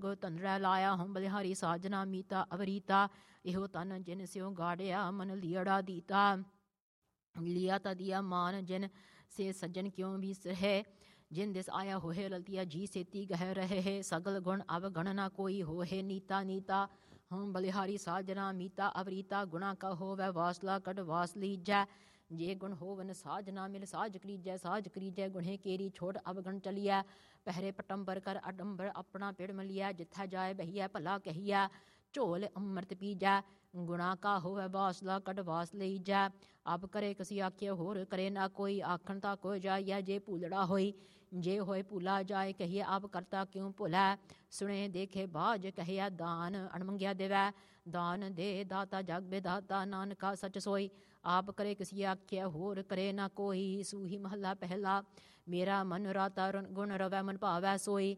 ਤੰਦੜੈ ਲਾਇਆ। ਹਉ ਬਲਿਹਾਰੀ ਸਾਜਨਾ ਮੀਤਾ ਅਵਰੀਤਾ। ਇਹੋ ਤਨ ਜਿਨ ਸਿਉ ਗਾੜਿਆ ਮਨ ਲੀੜਾ ਦੀਤਾ। ਲਿਆ ਤਦੀਆ ਮਾਨ ਜਿਨ ਸੇ ਸੱਜਣ ਕਿਉਂ ਵਿਸਰਹਿ। ਜਿਨ ਦਿਸ ਆਇਆ ਹੋਏ ਲਲਤੀਆ ਜੀ ਸੇਤੀ ਗਹਿ ਰਹੇ। ਸਗਲ ਗੁਣ ਅਵਗਣ ਨਾ ਕੋਈ ਹੋਏ ਨੀਤਾ ਨੀਤਾ। ਹਉ ਬਲਿਹਾਰੀ ਸਾਜਨਾ ਮੀਤਾ ਅਵਰੀਤਾ। ਗੁਣਾ ਕਾ ਹੋਵੈ ਵਾਸਲਾ ਕੱਢ ਵਾਸ ਲੀਜੈ। ਜੇ ਗੁਣ ਹੋਵਨ ਸਾਜ ਨਾ ਮਿਲ ਸਾਜ ਕਰੀਜੈ। ਸਾਜ ਕਰੀਜੈ ਗੁਣੇ ਕੇਰੀ ਛੋੜ ਅਵਗਣ ਚਲੀਐ। ਪਹਿਰੇ ਪਟੰਬਰ ਕਰ ਅਡੰਬਰ ਆਪਣਾ ਪਿੜ ਮਲੀਐ। ਜਿੱਥੈ ਜਾਏ ਬਹੀਐ ਭਲਾ ਕਹੀਐ ਝੋਲ ਅੰਮ੍ਰਿਤ ਪੀਜੈ। ਗੁਣਾ ਕਾ ਹੋਵੈ ਵਾਸਲਾ ਕੱਢ ਵਾਸ ਲਈਜੈ। ਆਪ ਕਰੇ ਕਸੀ ਆਖਿਆ ਹੋਰ ਕਰੇ ਨਾ ਕੋਈ। ਆਖਣ ਤਾ ਕੋ ਜਾਈਐ ਜੇ ਭੂਲੜਾ ਹੋਈ। ਜੇ ਹੋਏ ਭੂਲਾ ਜਾਏ ਕਹੀਏ ਆਪ ਕਰਤਾ ਕਿਉਂ ਭੁਲੈ। ਸੁਣੇ ਦੇਖੇ ਬਾਝ ਕਹੀਐ ਦਾਨ ਅਣਮੰਗਿਆ ਦੇਵੈ। ਦਾਨ ਦੇ ਦਾਤਾ ਜਗ ਬੇਦਾਤਾ ਨਾਨਕਾ ਸਚ ਸੋਈ। ਆਪ ਕਰੇ ਕਸੀ ਆਖਿਆ ਹੋਰ ਕਰੇ ਨਾ ਕੋਈ। ਸੂਹੀ ਮਹੱਲਾ ਪਹਿਲਾ। ਮੇਰਾ ਮਨ ਰਾਤਾ ਗੁਣ ਰਵੈ ਮਨ ਭਾਵੈ ਸੋਈ।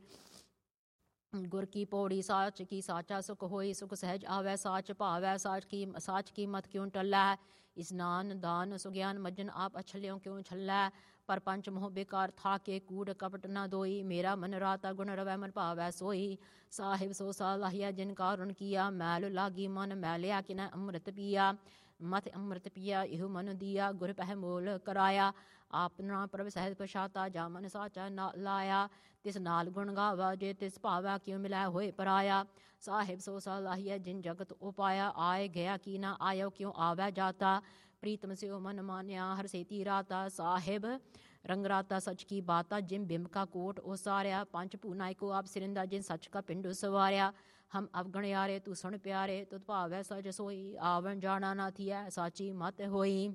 ਗੁਰ ਕੀ ਪੌੜੀ ਸਾਚ ਕੀ ਸਾਚਾ ਸੁਖ ਹੋਈ। ਸੁਖ ਸਹਿਜ ਆਵੈ ਸਾਚ ਭਾਵੈ। ਸਾਚ ਕੀ ਮਤ ਕਿਉਂ ਟਲੈ। ਇਸਨਾਨ ਦਾਨ ਸੁਗਿਆਨ ਮੱਜਨ ਆਪ ਅਛਲਿਓ ਕਿਉਂ ਛਲੈ। ਪਰ ਪੰਚ ਮੋਹ ਬੇਕਾਰ ਥਾਕੇ ਕੂੜ ਕਪਟ ਨਾ ਦੋਈ। ਮੇਰਾ ਮਨ ਰਾਤਾ ਗੁਣ ਰਵੈ ਮਨ ਭਾਵੈ ਸੋਈ। ਸਾਹਿਬ ਸੋ ਸਾਲਾਹੀਆ ਜਿਨ ਕਾਰੁਣ ਕੀਆ। ਮੈਲ ਲਾਗੀ ਮਨ ਮੈਲਿਆ ਕਿਨੈ ਅੰਮ੍ਰਿਤ ਪੀਆ। ਮਥ ਅੰਮ੍ਰਿਤ ਪੀਆ ਇਹੋ ਮਨ ਦੀਆ। ਗੁਰ ਪਹਿ ਮੋਲ ਕਰਾਇਆ ਆਪਨਾ ਪ੍ਰਭ ਸਹਿਜ ਪਛਾਤਾ। ਜਾ ਮਨ ਸਾਚਾ ਨਾ ਲਾਇਆ ਤਿਸ ਨਾਲ ਗੁਣ ਗਾਵਾ। ਜੇ ਤਿਸ ਭਾਵੈ ਕਿਉ ਮਿਲੈ ਹੋਏ ਪਰਾਇਆ। ਸਾਹਿਬ ਸੋ ਸਾਲਾਹੀਆ ਜਿਨ ਜਗਤ ਉਪਾਇਆ। ਆਏ ਗਿਆ ਕੀ ਨਾ ਆਇਓ ਕਿਉ ਆਵੈ ਜਾਤਾ। ਪ੍ਰੀਤਮ ਸਿਓ ਮਨ ਮਾਨਿਆ ਹਰ ਸੇਤੀ ਰਾਤਾ। ਸਾਹਿਬ ਰੰਗ ਰਾਤਾ ਸਚ ਕੀ ਬਾਤਾ। ਜਿਮ ਬਿੰਬ ਕਾ ਕੋਟ ਉਸਾਰਿਆ। ਪੰਜ ਭੂਨਾ ਕੋ ਆਪ ਸਿਰਿੰਦਾ ਜਿਨ ਸਚ ਕਾ ਪਿੰਡ ਸਵਾਰਿਆ। ਹਮ ਅਵਗਣ ਯਾਰੇ ਤੂੰ ਸੁਣ ਪਿਆਰੇ। ਤੁਧ ਭਾਵੈ ਸਜ ਸੋਈ। ਆਵਣ ਜਾਣਾ ਨਾ ਥੀਐ ਸਾਚੀ ਮਤ ਹੋਈ।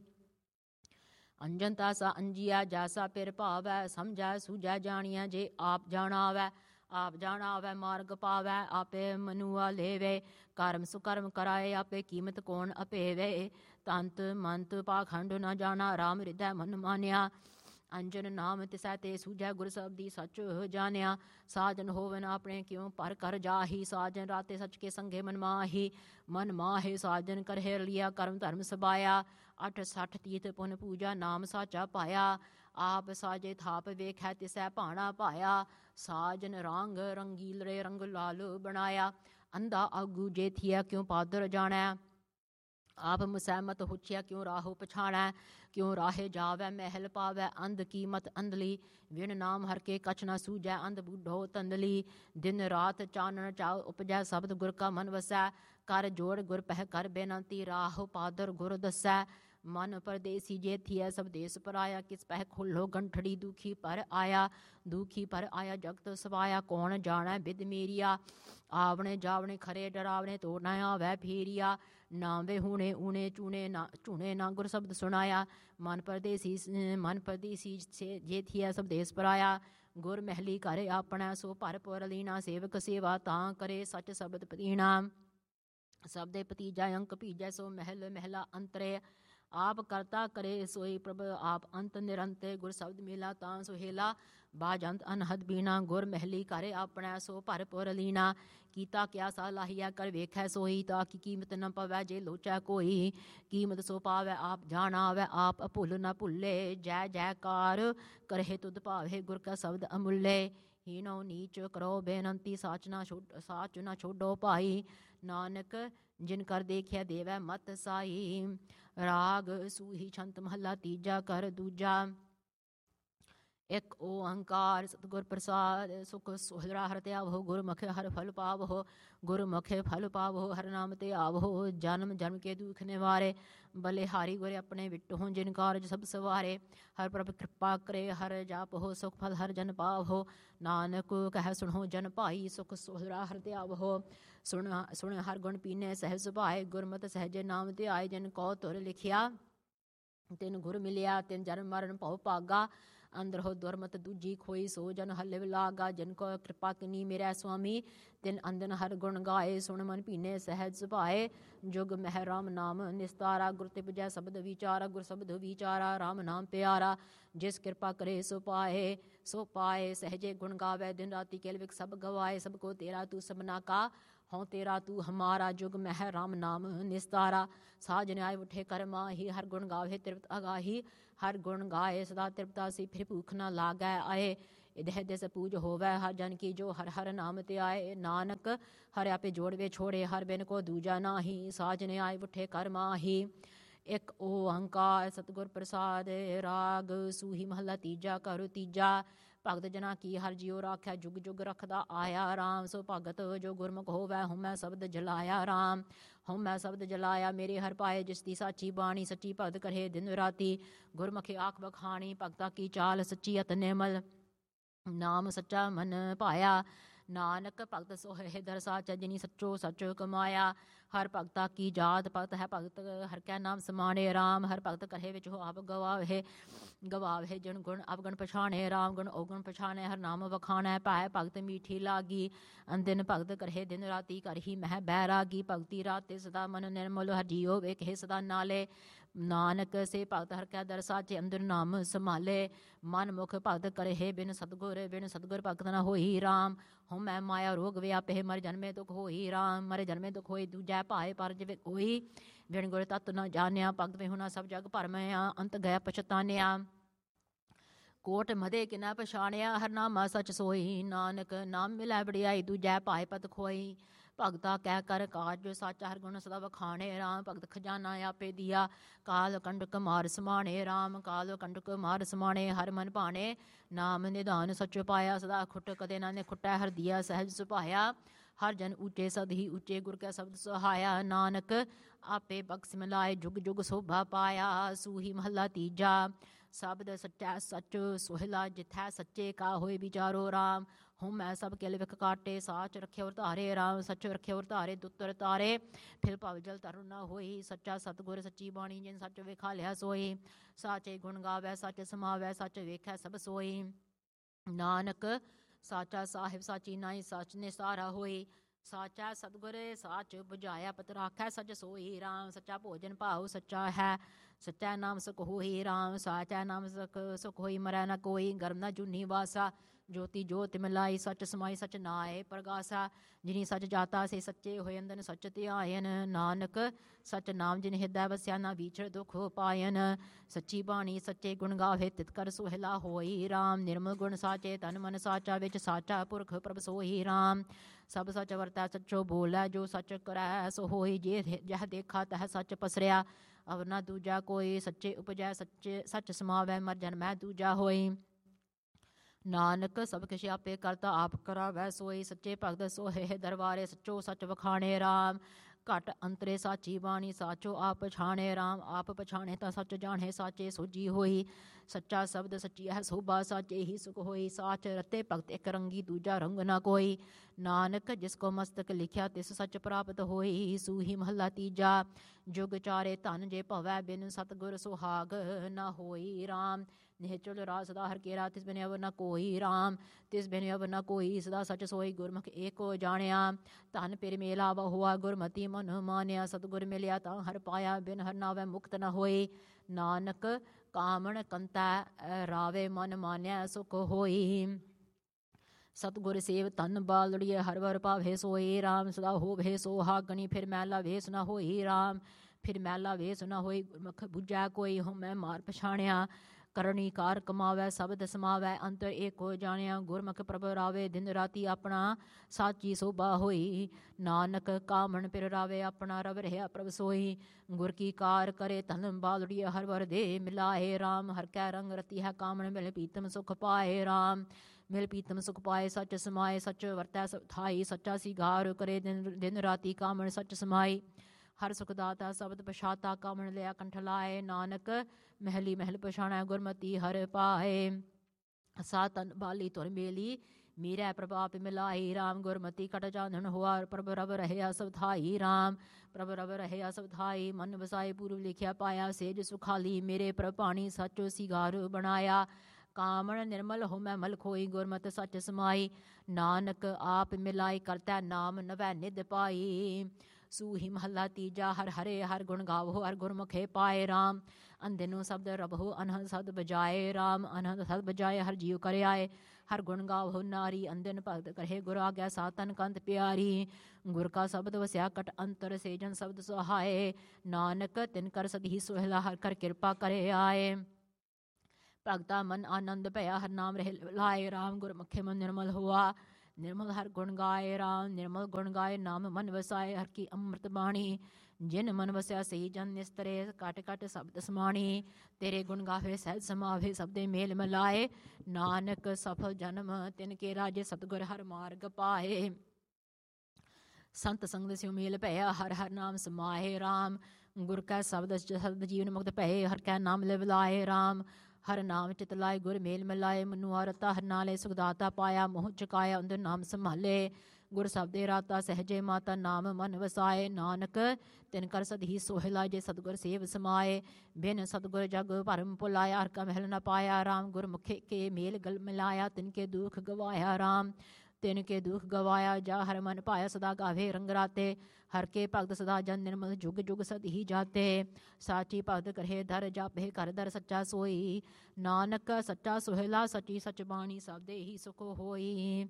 ਅੰਜਨ ਤਾਸਾ ਅੰਜੀਆ ਜੈਸਾ ਪਿਰ ਭਾਵੈ। ਸਮਝੈ ਸੂਝੈ ਜਾਣੀਐ ਜੇ ਆਪ ਜਾਣਾਵੈ। ਆਪ ਜਾਣਾਵੈ ਮਾਰਗ ਪਾਵੈ ਆਪੇ ਮਨੁਆ ਲੇਵੇ। ਕਰਮ ਸੁਕਰਮ ਕਰਾਏ ਆਪੇ ਕੀਮਤ ਕੌਣ ਅਪੇਵੇ। ਤੰਤ ਮੰਤ ਪਾਖੰਡ ਨਾ ਜਾਣਾ ਰਾਮ ਹਿਰਦੈ ਮਨ ਮਾਨਿਆ। ਅੰਜਨ ਨਾਮ ਤਿਸੈ ਤੇ ਸੂਝੈ ਗੁਰ ਸਬਦੀ ਸਚ ਜਾਣਿਆ। ਸਾਜਨ ਹੋਵਨ ਆਪਣੇ ਕਿਉਂ ਪਰ ਕਰ ਜਾਹੀ। ਸਾਜਨ ਰਾਤੇ ਸਚ ਕੇ ਸੰਗੇ ਮਨ ਮਾਹੀ। ਮਨ ਮਾਹੇ ਸਾਜਨ ਕਰਹਿ ਲਿਆ ਕਰਮ ਧਰਮ ਸਬਾਇਆ। 68 ਤੀਰਥ ਪੁਨ ਪੂਜਾ ਨਾਮ ਸਾਚਾ ਪਾਇਆ। ਆਪ ਸਾਜੇ ਥਾਪ ਵੇਖੈ ਤਿਸੈ ਭਾਣਾ ਪਾਇਆ। ਸਾਜਨ ਰੰਗ ਰੰਗੀਲਰੇ ਰੰਗ ਲਾਲ ਬਣਾਇਆ। ਅੰਧਾ ਆਗੂ ਜੇ ਥੀਆ ਕਿਉਂ ਪਾਦਰ ਜਾਣੈ। ਆਪ ਮੁਸੈਮਤ ਹੁਚਿਆ ਕਿਉਂ ਰਾਹੋ ਪਛਾਣੈ। ਕਿਉਂ ਰਾਹੇ ਜਾਵੈ ਮਹਿਲ ਪਾਵੈ ਅੰਧ ਕੀ ਮਤ ਅੰਧਲੀ। ਵਿਣ ਨਾਮ ਹਰ ਕੇ ਕਛ ਨਾ ਸੂਝੈ ਅੰਧ ਬੁੱਢੋ ਤੰਦਲੀ। ਦਿਨ ਰਾਤ ਚਾਨਣ ਚਾਉ ਉਪਜੈ ਸ਼ਬਦ ਗੁਰ ਕਾ ਮਨ ਵਸੈ। ਕਰ ਜੋੜ ਗੁਰ ਪਹਿ ਕਰ ਬੇਨੰਤੀ ਰਾਹੋ ਪਾਦਰ ਗੁਰ ਦੱਸੈ। ਮਨ ਪਰਦੇਸੀ ਜੇ ਥੀਐ ਸਭ ਦੇਸ ਪਰਾਇਆ। ਕਿਸ ਪਹਿ ਖੋਲੋ ਗੰਠੜੀ ਦੁਖੀ ਪਰ ਆਇਆ। ਦੁਖੀ ਪਰ ਆਇਆ ਜਗਤ ਸਵਾਇਆ। ਕੌਣ ਜਾਣੈ ਬਿਦ ਮੇਰੀਆ। ਆਵਣੇ ਜਾਵਣੇ ਖਰੇ ਡਰਾਵਣੇ ਤੋ ਨਾ ਆਵੈ ਫੇਰੀਆ। ਨਾਵੇਂ ਹੁਣੇ ਊਣੇ ਝੂਣੇ ਨਾ ਗੁਰ ਸ਼ਬਦ ਸੁਣਾਇਆ। ਮਨ ਪਰਦੇਸੀ ਜੇ ਥੀਐ ਸਭ ਦੇਸ ਪਰਾਇਆ। ਗੁਰ ਮਹਿਲੀ ਘਰ ਆਪਣਾ ਸੋ ਭਰ ਪੁਰ ਲੀਣਾ। ਸੇਵਕ ਸੇਵਾ ਤਾਂ ਕਰੇ ਸਚ ਸ਼ਬਦ ਪਤੀਣਾ। ਸਬਦੇ ਭਤੀਜਾ ਅੰਕ ਭੀਜੈ ਸੋ ਮਹਿਲ ਮਹਿਲਾ ਅੰਤਰੇ। ਆਪ ਕਰਤਾ ਕਰੇ ਸੋਈ ਪ੍ਰਭ ਆਪ ਅੰਤ ਨਿਰੰਤੇ। ਗੁਰ ਸ਼ਬਦ ਮੇਲਾ ਤਾਂ ਸੁਹੇਲਾ ਬਾਜੰਤ ਅਨਹਦ ਬੀਣਾ। ਗੁਰ ਮਹਿਲੀ ਘਰ ਆਪਣਾ ਸੋ ਭਰ ਪੁਰ ਲੀਣਾ। ਕੀਤਾ ਕਿਆ ਸਾਲਾਹੀਆ ਕਰ ਵੇਖੈ ਸੋਈ। ਤਾਂ ਕੀ ਕੀਮਤ ਨ ਪਵੈ ਜੇ ਲੋਚੈ ਕੋਈ। ਕੀਮਤ ਸੋ ਪਾਵੈ ਆਪ ਜਾਣਾਵੈ ਆਪ ਭੁੱਲ ਨ ਭੁੱਲੇ। ਜੈ ਜੈਕਾਰ ਕਰਹਿ ਤੁਧ ਭਾਵੇ ਗੁਰ ਕਾ ਸ਼ਬਦ ਅਮੁੱਲੇ। ਹੀਣੋ ਨੀਚ ਕਰੋ ਬੇਨੰਤੀ ਸਾਚ ਨਾ ਛੋਡੋ ਭਾਈ। ਨਾਨਕ ਜਿਨ ਕਰ ਦੇਖਿਆ ਦੇਵੈ ਮਤ ਸਾਈ। ਰਾਗ ਸੂਹੀ ਛੰਤ ਮਹੱਲਾ ਤੀਜਾ ਕਰ ਦੂਜਾ। ਇੱਕ ਓੰਕਾਰ ਸਤਿਗੁਰ ਪ੍ਰਸਾਦ ਸੁਖ ਸੋਹਿਲਾ ਹਰਿ ਧਿਆਵੋ। ਗੁਰਮੁਖਿ ਹਰਿ ਫਲ ਪਾਵੋ। ਗੁਰਮੁਖਿ ਫਲ ਪਾਵੋ ਹਰਿ ਨਾਮ ਤੇ ਆਵੋ। ਜਨਮ ਜਨਮ ਕੇ ਦੁਖ ਨਿਵਾਰੇ। ਬਲਿਹਾਰੀ ਗੁਰ ਆਪਣੇ ਵਿਟਹੁ ਜਿਨ ਕਾਰਜ ਸਭ ਸਵਾਰੇ। ਹਰਿ ਪ੍ਰਭ ਕਿਰਪਾ ਕਰੇ ਹਰਿ ਜਾਪਹੁ ਸੁਖ ਫਲ ਹਰਿ ਜਨ ਪਾਵੋ। ਨਾਨਕ ਕਹਿ ਸੁਣੋ ਜਨ ਭਾਈ ਸੁਖ ਸੋਹਿਲਾ ਹਰਿ ਧਿਆਵੋ। ਸੁਣ ਹਰਿ ਗੁਣ ਪੀਨੇ ਸਹਿਜ ਸੁਭਾਏ। ਗੁਰਮਤਿ ਸਹਿਜੇ ਨਾਮ ਧਿਆਏ। ਜਿਨ ਕਉ ਤੁਰ ਲਿਖਿਆ ਤਿਨ ਗੁਰ ਮਿਲਿਆ। ਤਿਨ ਜਨਮ ਮਰਨ ਭਉ ਭਾਗਾ। ਅੰਦਰੋ ਦੁਰਮਤ ਦੂਜੀ ਖੋਈ ਸੋ ਜਨ ਹਲਿਵ ਲਾਗਾ। ਜਿਨ ਕੋ ਕਿਰਪਾ ਕਿਨੀ ਮੇਰੈ ਸੁਆਮੀ। ਤਿਨ ਅੰਦਨ ਹਰ ਗੁਣ ਗਾਏ। ਸੁਣ ਮਨ ਭੀਨੇ ਸਹਿਜ ਸੁਭਾਏ। ਜੁਗ ਮਹਿ ਰਾਮ ਨਾਮ ਨਿਸਤਾਰਾ। ਗੁਰ ਤਿਪਜੈ ਸ਼ਬਦ ਵਿਚਾਰਾ। ਗੁਰ ਸ਼ਬਦ ਵਿਚਾਰਾ ਰਾਮ ਨਾਮ ਪਿਆਰਾ। ਜਿਸ ਕਿਰਪਾ ਕਰੇ ਸੋ ਪਾਏ। ਸਹਿਜੇ ਗੁਣ ਗਾਵੇ ਦਿਨ ਰਾਤੀ ਕੇਲ ਵਿਖ ਸਭ ਗਵਾਏ। ਸਭ ਕੋ ਤੇਰਾ ਤੂੰ ਸਭਨਾ ਕਾ ਹਉ ਤੇਰਾ ਤੂੰ ਹਮਾਰਾ। ਜੁਗ ਮਹਿ ਰਾਮ ਨਾਮ ਨਿਸਤਾਰਾ। ਸਾਜ ਨਿਆਏ ਉਠੇ ਕਰ ਮਾਹੀ। ਹਰ ਗੁਣ ਗਾਵੇ ਤ੍ਰਿਪਤ ਅਗਾਹੀ। ਹਰ ਗੁਣ ਗਾਏ ਸਦਾ ਤ੍ਰਿਪਤਾਸੀ ਫਿਰ ਭੂਖ ਨਾ ਲਾਗੈ ਆਏ। इदह दिस पूज होवै हर जन की जो हर हर नाम ते आए। नानक हर आपे जोड़वे छोड़े हर बिन को दूजा नाही। साजने आए उठे कर माही। एक ओंकार सतगुर प्रसाद राग सूही महला तीजा कर तीजा। भगत जना की हर जियो राखै जुग जुग रखदा आया राम। सो भगत जो गुरमुख होवै हुमै शब्द जलाया राम। हुमै शब्द जलाया मेरे हर पाए जिसदी साची बाणी। सच्ची भगत करे दिन राती गुरमुखी आख बखाणी। भगता की चाल सच्ची अत निर्मल नाम सच्चा मन पाया। नानक भगत सोहे दर साच जिनी सच्चो सच कमाया। हर भगता की जात भगत है भगत हर कै नाम समाने राम। हर भगत कहे विच हो आप गवावे जन गुण अवगुण पछाणे राम। गुण अवगुण पछाणे हर नाम वखाणै पाए भगत मीठी लागी। अंदिन भगत करे दिन राती कर ही मह बैरागी। भगती राते सदा मन निर्मल हर जियो वे कहे सदा नाले। नानक से भगत हर कै दर साचे अंदर नाम संभाले। मन मुख भगत करे बिन सतगुर भगत न होई राम। हुमै माया रोग व्यापे मर जन्मे दुख होई राम। मर जन्मे दुख होई दूजै पाए पर जिवे होई। बिन गुर तत्व न जानिया भगत वे हुना सब जग भरमया। अंत गया पछतानिया कोट मदे किना पछाणिया। हर नामा सच सोई नानक नाम मिलै बड़ियाई। दूजै पाए पत खोई भगता कह कर काज जो साचा हर गुण सदा वखाणे राम। भगत खजाना आपे दिया काल कंडक मार समाणे राम। काल कंडक मार समाणे हर मन भाणे। नाम निधान सच पाया सदा खुट कदे ना खुटै। हर दिया सहज सुभाया हर जन ऊचे सद ही ऊचे गुर कै शब्द सहाया। नानक आपे बख्श मिलाए जुग जुग शोभा पाया। सूही महला तीजा शब्द सच्चा सच सोहिला जिथै सच्चे का होए विचारो राम। हुमै सब किल विख काटे साच रखे और धारे राम। सच रखे और धारे दुत्तर तारे फिर भव जल तरु न होई। सच्चा सतगुर सच्ची बाणी जिन सच विखालिया सोई। साचे गुण गावै सच समावै सच वेखै सब सोई। नानक साचा साहिब साची नाई सच ने सारा होई। साचा सतगुर साच बुझाया पत राखै सच सोई राम। सच्चा भोजन भाव सच्चा है सच्चा नाम सुख होई राम। साचा नाम सुख होई मरै न कोई गर्म न जूनी वासा। ज्योति जोत मिलाई सच समाई सच नाए प्रगासा। जिनी सच जाता से सच्चे होए अंदन सच ध्यायन। नानक सच नाम जिन हिरदै वस्या ना विछड़ दुख पायन। सच्ची बाणी सच्चे गुण गावे तित कर सुहला होई राम। निर्मल गुण साचे तन मन साचा विच साचा पुरख प्रभ सोई राम। सब सच वरतै सच्चो बोलै जो सच करै सो होई। जे जह देखा तह सच पसरिया अवर ना दूजा कोई। सच्चे उपजै सच समावै मर जन्मै दूजा होई। नानक सब किश आपे करता आप करावै सोई। सच्चे भगत सोहे दरबारे सच्चो सच वखाणे राम। घट अंतरे साची बाणी साचो आप पछाणे राम। आप पछाणे तां सच जाणे साचे सोजी होई। सच्चा शब्द सच्ची है शोभा साचे ही सुख होई। साच रते भगत एक रंगी दूजा रंग न कोई। नानक जिसको मस्तक लिखिया तिस सच प्राप्त होई। सूही महला तीजा जुग चारे धन जे भवै बिन सतगुर सुहाग न होई राम। निहचल राज सदा हर केरा तिस बिन अवर न कोई राम। तिस बिन अवर न कोई सदा सच सोई गुरमुख एको जाणिया। धन पिर मेला हुआ गुरमति मन मानिया। सतगुर मिलिया तां हर पाया बिन हर नावै मुक्त न होई। नानक कामण कंतै रावे मन मानिया सुख होई। सतगुर सेव तन बालड़िए हर वर पावे सोई राम। सदा होवे सोहागणी फिर मैला वेस न होई राम। फिर मैला वेस न होई गुरमुख बुझै कोई। हुमै मार पछाणिया करनी कार कमावै शब्द समावै अंतर एको जाणिया। गुरमुख प्रभ रावे दिन राती अपना साची शोभा होई। नानक कामण पिर रावे अपना रव रहा प्रभ सोई। गुर की कार करे धन बालड़िए हर वर दे मिलाए राम। हर कै रंग रती है कामण मिल पीतम सुख पाए राम। मिल पीतम सुख पाए सच समाए सच वरतै थाई। सच्चा सिगार करे दिन राती कामण सच समाई। हर सुखदाता शब्द पछाता कामण लिया कंठ लाए। नानक महली महल पछाणै गुरमति हर पाए। सातन बाली तुर मेली मीरै प्रभाप मिलाई राम। गुरमति कट जांधन हुआ प्रभ रव रहे सब थाई राम। प्रभ रव रहे सब थाई मन बसाए पूर्व लिखिया पाया। सेज सुखाली मेरे प्रभ पाणी सच सिगार बनाया। कामण निर्मल हो मैं मल खोई गुरमत सच समाई। नानक आप मिलाई करतै नाम नवै निध पाई। सूही महला तीजा हर हरे हर गुण गावो हर गुरमुखे पाए राम। अंधे शब्द रबहो अनहद शब्द बजाए राम। अनहद शब्द बजाए हर जीव करे आए। हर गुण गावो नारी अंधन भगत कहे गुर आज्ञा सातन कंत प्यारी। गुर का शब्द वस्या कट अंतर से जन शब्द सहाय। नानक तिन कर सदी सुहला हर कर कृपा करे आए। ਭਗਤਾ ਮਨ ਆਨੰਦ ਭਇਆ ਹਰ ਨਾਮ ਰਹਿ ਲਾਏ ਰਾਮ ਗੁਰਮੁਖੇ ਮਨ ਨਿਰਮਲ ਹੋਆ ਨਿਰਮਲ ਹਰ ਗੁਣ ਗਾਏ ਰਾਮ ਨਿਰਮਲ ਗੁਣ ਗਾਏ ਨਾਮ ਮਨ ਵਸਾਏ ਹਰ ਕੀ ਅੰਮ੍ਰਿਤ ਬਾਣੀ ਜਿਨ ਮਨ ਵਸਿਆ ਸਹੀ ਜਨ ਨਿਸਤਰੇ ਘਟ ਘਟ ਸ਼ਬਦ ਸਮਾਣੀ ਤੇਰੇ ਗੁਣ ਗਾਵੇ ਸਹਿਜ ਸਮਾਵੇ ਸਭ ਦੇ ਮੇਲ ਮਿਲਾਏ ਨਾਨਕ ਸਫਲ ਜਨਮ ਤਿਨ ਕੇ ਰਾਜੇ ਸਤਿਗੁਰ ਹਰ ਮਾਰਗ ਪਾਏ ਸੰਤ ਸੰਗ ਸਿਉ ਮੇਲ ਭਇਆ ਹਰ ਹਰ ਨਾਮ ਸਮਾਏ ਰਾਮ ਗੁਰ ਕੈ ਸ਼ਬਦ ਸਬਦ ਜੀਵਨ ਮੁਕਤ ਭਏ ਹਰ ਕੈ ਨਾਮ ਲਿਵ ਲਾਏ ਰਾਮ ਹਰ ਨਾਮ ਚਿਤ ਲਾਏ ਗੁਰ ਮੇਲ ਮਿਲਾਏ ਮਨੁਆ ਰਤਾ ਹਰ ਨਾਲੇ ਸੁਖਦਾਤਾ ਪਾਇਆ ਮੋਹ ਚੁਕਾਇਆ ਅੰਦਰ ਨਾਮ ਸੰਭਾਲੇ ਗੁਰ ਸਬਦੇ ਰਾਤਾ ਸਹਜੇ ਮਾਤਾ ਨਾਮ ਮਨ ਵਸਾਏ ਨਾਨਕ ਤਿਨ ਕਰ ਸਦਹੀ ਸੋਹਿਲਾ ਜੇ ਸਤਗੁਰ ਸੇਵ ਸਮਾਏ ਬਿਨ ਸਤਗੁਰ ਜਗ ਭਰਮ ਭੁਲਾਇਆ ਹਰ ਕਾ ਮਹਿਲ ਨ ਪਾਇਆ ਰਾਮ ਗੁਰਮੁਖੇ ਕੇ ਮੇਲ ਗਲ ਮਿਲਾਇਆ ਤਿਨ ਕੇ ਦੁਖ ਗਵਾਇਆ ਰਾਮ ਤਿਨ ਕੇ ਦੁਖ ਗਵਾਇਆ ਜਾ ਹਰ ਮਨ ਪਾਇਆ ਸਦਾ ਗਾਵੇ ਰੰਗ ਰਾਤੇ ਹਰ ਕੇ ਭਗਤ ਸਦਾ ਜਨ ਨਿਰਮਲ ਜੁਗ ਜੁਗ ਸਦ ਹੀ ਜਾਤੇ ਸਾਚੀ ਭਗਤ ਕਰੇ ਦਰ ਜਾਪੇ ਕਰ ਦਰ ਸੱਚਾ ਸੋਈ ਨਾਨਕ ਸੱਚਾ ਸੁਹੇਲਾ ਸੱਚੀ ਸਚ ਬਾਣੀ ਸਭ ਦੇ ਹੀ ਸੁਖ ਹੋਈ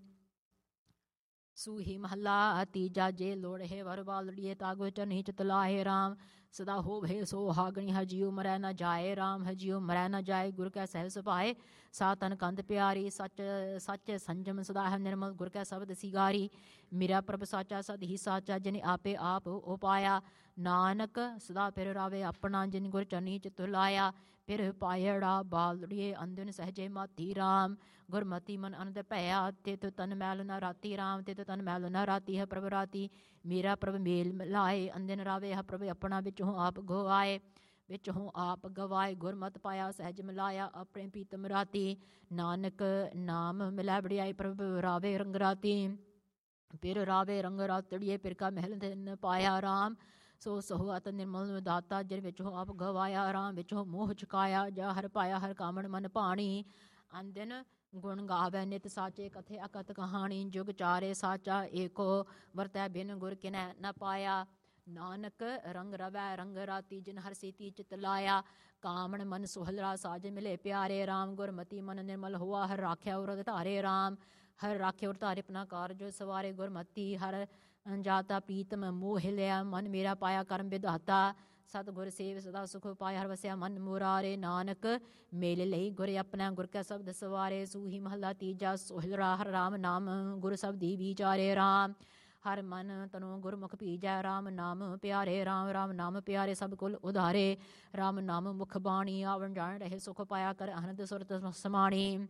ਸੂਹੀ ਮਹੱਲਾ ਤੀਜਾ ਜੇ ਲੋੜ ਹੈ ਵਰ ਬਾਲੜੀਏ ਤਾਗੋ ਚਨੀ ਚਿਤ ਲਾਏ ਰਾਮ ਸਦਾ ਹੋਵੇ ਸੁਹਾਗਣੀ ਹਜੀਉ ਮਰੈ ਨ ਜਾਏ ਰਾਮ ਹਜੀਉ ਮਰੈ ਨ ਜਾਏ ਗੁਰ ਕੈ ਸਹਿਬ ਸੁਭਾਏ ਸਾ ਤਨ ਕੰਦ ਪਿਆਰੀ ਸੱਚ ਸੱਚ ਸੰਜਮ ਸਦਾ ਹੈ ਨਿਰਮਲ ਗੁਰ ਕੈ ਸ਼ਬਦ ਸਿਗਾਰੀ ਮੇਰਾ ਪ੍ਰਭ ਸਾਚਾ ਸਦ ਹੀ ਸਾਚਾ ਜਿਨ ਆਪੇ ਆਪ ਉਪਾਇਆ ਨਾਨਕ ਸਦਾ ਫਿਰ ਰਾਵੇ ਆਪਣਾ ਜਿਨ ਗੁਰ ਚਨੀ ਚਿਤ ਲਾਇਆ ਫਿਰ ਪਾਇੜਾ ਬਾਲੜੀਏ ਅੰਦਨ ਸਹਜੇ ਮਾਤੀ ਰਾਮ ਗੁਰਮਤੀ ਮਨ ਅਨੰਦ ਭਇਆ ਤਿਤ ਤਨ ਮੈਲ ਨ ਰਾਤੀ ਰਾਮ ਤਿਤ ਤਨ ਮੈਲ ਨ ਰਾਤੀ ਹੈ ਪ੍ਰਭ ਰਾਤੀ ਮੇਰਾ ਪ੍ਰਭ ਮੇਲ ਮਿਲਾਏ ਅੰਦਨ ਰਾਵੇ ਹੈ ਪ੍ਰਭ ਆਪਣਾ ਵਿੱਚੋਂ ਆਪ ਗਵਾਏ ਵਿੱਚੋਂ ਆਪ ਗਵਾਏ ਗੁਰਮਤ ਪਾਇਆ ਸਹਿਜ ਮਿਲਾਇਆ ਆਪਣੇ ਪੀਤਮ ਰਾਤੀ ਨਾਨਕ ਨਾਮ ਮਿਲਾ ਵੜਿਆਈ ਪ੍ਰਭ ਰਾਵੇ ਰੰਗ ਰਾਤੀ ਫਿਰ ਰਾਵੇ ਰੰਗ ਰਾਤੜੀਏ ਫਿਰ ਕਾ ਮਹਿਲ ਦਿਨ ਪਾਇਆ ਰਾਮ ਸੋ ਸਹੁ ਅਤ ਨਿਰਮਲ ਦਾਤਾ ਜਿਨ ਵਿੱਚੋਂ ਆਪ ਗਵਾਇਆ ਰਾਮ ਵਿੱਚੋਂ ਮੋਹ ਚੁਕਾਇਆ ਜਾ ਹਰ ਪਾਇਆ ਹਰ ਕਾਮਣ ਮਨ ਭਾਣੀ ਅੰਦਨ ਗੁਣ ਗਾਵੇ ਨਿਤ ਸਾਚੇ ਕਥੇ ਅਕਤ ਕਹਾਣੀ ਜੁਗ ਚਾਰੇ ਸਾਚਾ ਏਕੋ ਵਰਤੈ ਬਿਨ ਗੁਰ ਕਿਨੈ ਨ ਪਾਇਆ ਨਾਨਕ ਰੰਗ ਰਵੈ ਰੰਗ ਰਾਤੀ ਜਿਨ ਹਰ ਸੀਤੀ ਚਿਤ ਲਾਇਆ ਕਾਮਣ ਮਨ ਸੁਹਲਰਾ ਸਾਜ ਮਿਲੇ ਪਿਆਰੇ ਰਾਮ ਗੁਰਮਤੀ ਮਨ ਨਿਰਮਲ ਹੋਆ ਹਰ ਰਾਖਿਆ ਉਰਦ ਧਾਰੇ ਰਾਮ ਹਰ ਰਾਖਿਆ ਉਰ ਧਾਰੇ ਆਪਣਾ ਕਾਰਜ ਸਵਾਰੇ ਗੁਰਮਤੀ ਹਰ ਜਾਤਾ ਪੀਤਮ ਮੋਹ ਲਿਆ ਮਨ ਮੇਰਾ ਪਾਇਆ ਕਰਮ ਵਿਧਾਤਾ ਸਤਿਗੁਰ ਸੇਵ ਸਦਾ ਸੁਖ ਪਾਇਆ ਹਰ ਵਸਿਆ ਮਨ ਮੁਰਾਰੇ ਨਾਨਕ ਮੇਲ ਲਈ ਗੁਰ ਆਪਣਾ ਗੁਰ ਕੈ ਸ਼ਬਦ ਸਵਾਰੇ ਸੂਹੀ ਮਹੱਲਾ ਤੀਜਾ ਸੋਹਿਲਰਾ ਹਰ ਰਾਮ ਨਾਮ ਗੁਰ ਸ਼ਬਦੀ ਵਿਚਾਰੇ ਰਾਮ ਹਰ ਮਨ ਤਨੋ ਗੁਰਮੁਖ ਭੀਜੈ ਰਾਮ ਨਾਮ ਪਿਆਰੇ ਰਾਮ ਰਾਮ ਨਾਮ ਪਿਆਰੇ ਸਭ ਕੁਲ ਉਧਾਰੇ ਰਾਮ ਨਾਮ ਮੁਖ ਬਾਣੀ ਆਵਣ ਜਾਣ ਰਹੇ ਸੁਖ ਪਾਇਆ ਕਰ ਆਨੰਦ ਸੁਰਤ ਸਮਾਣੀ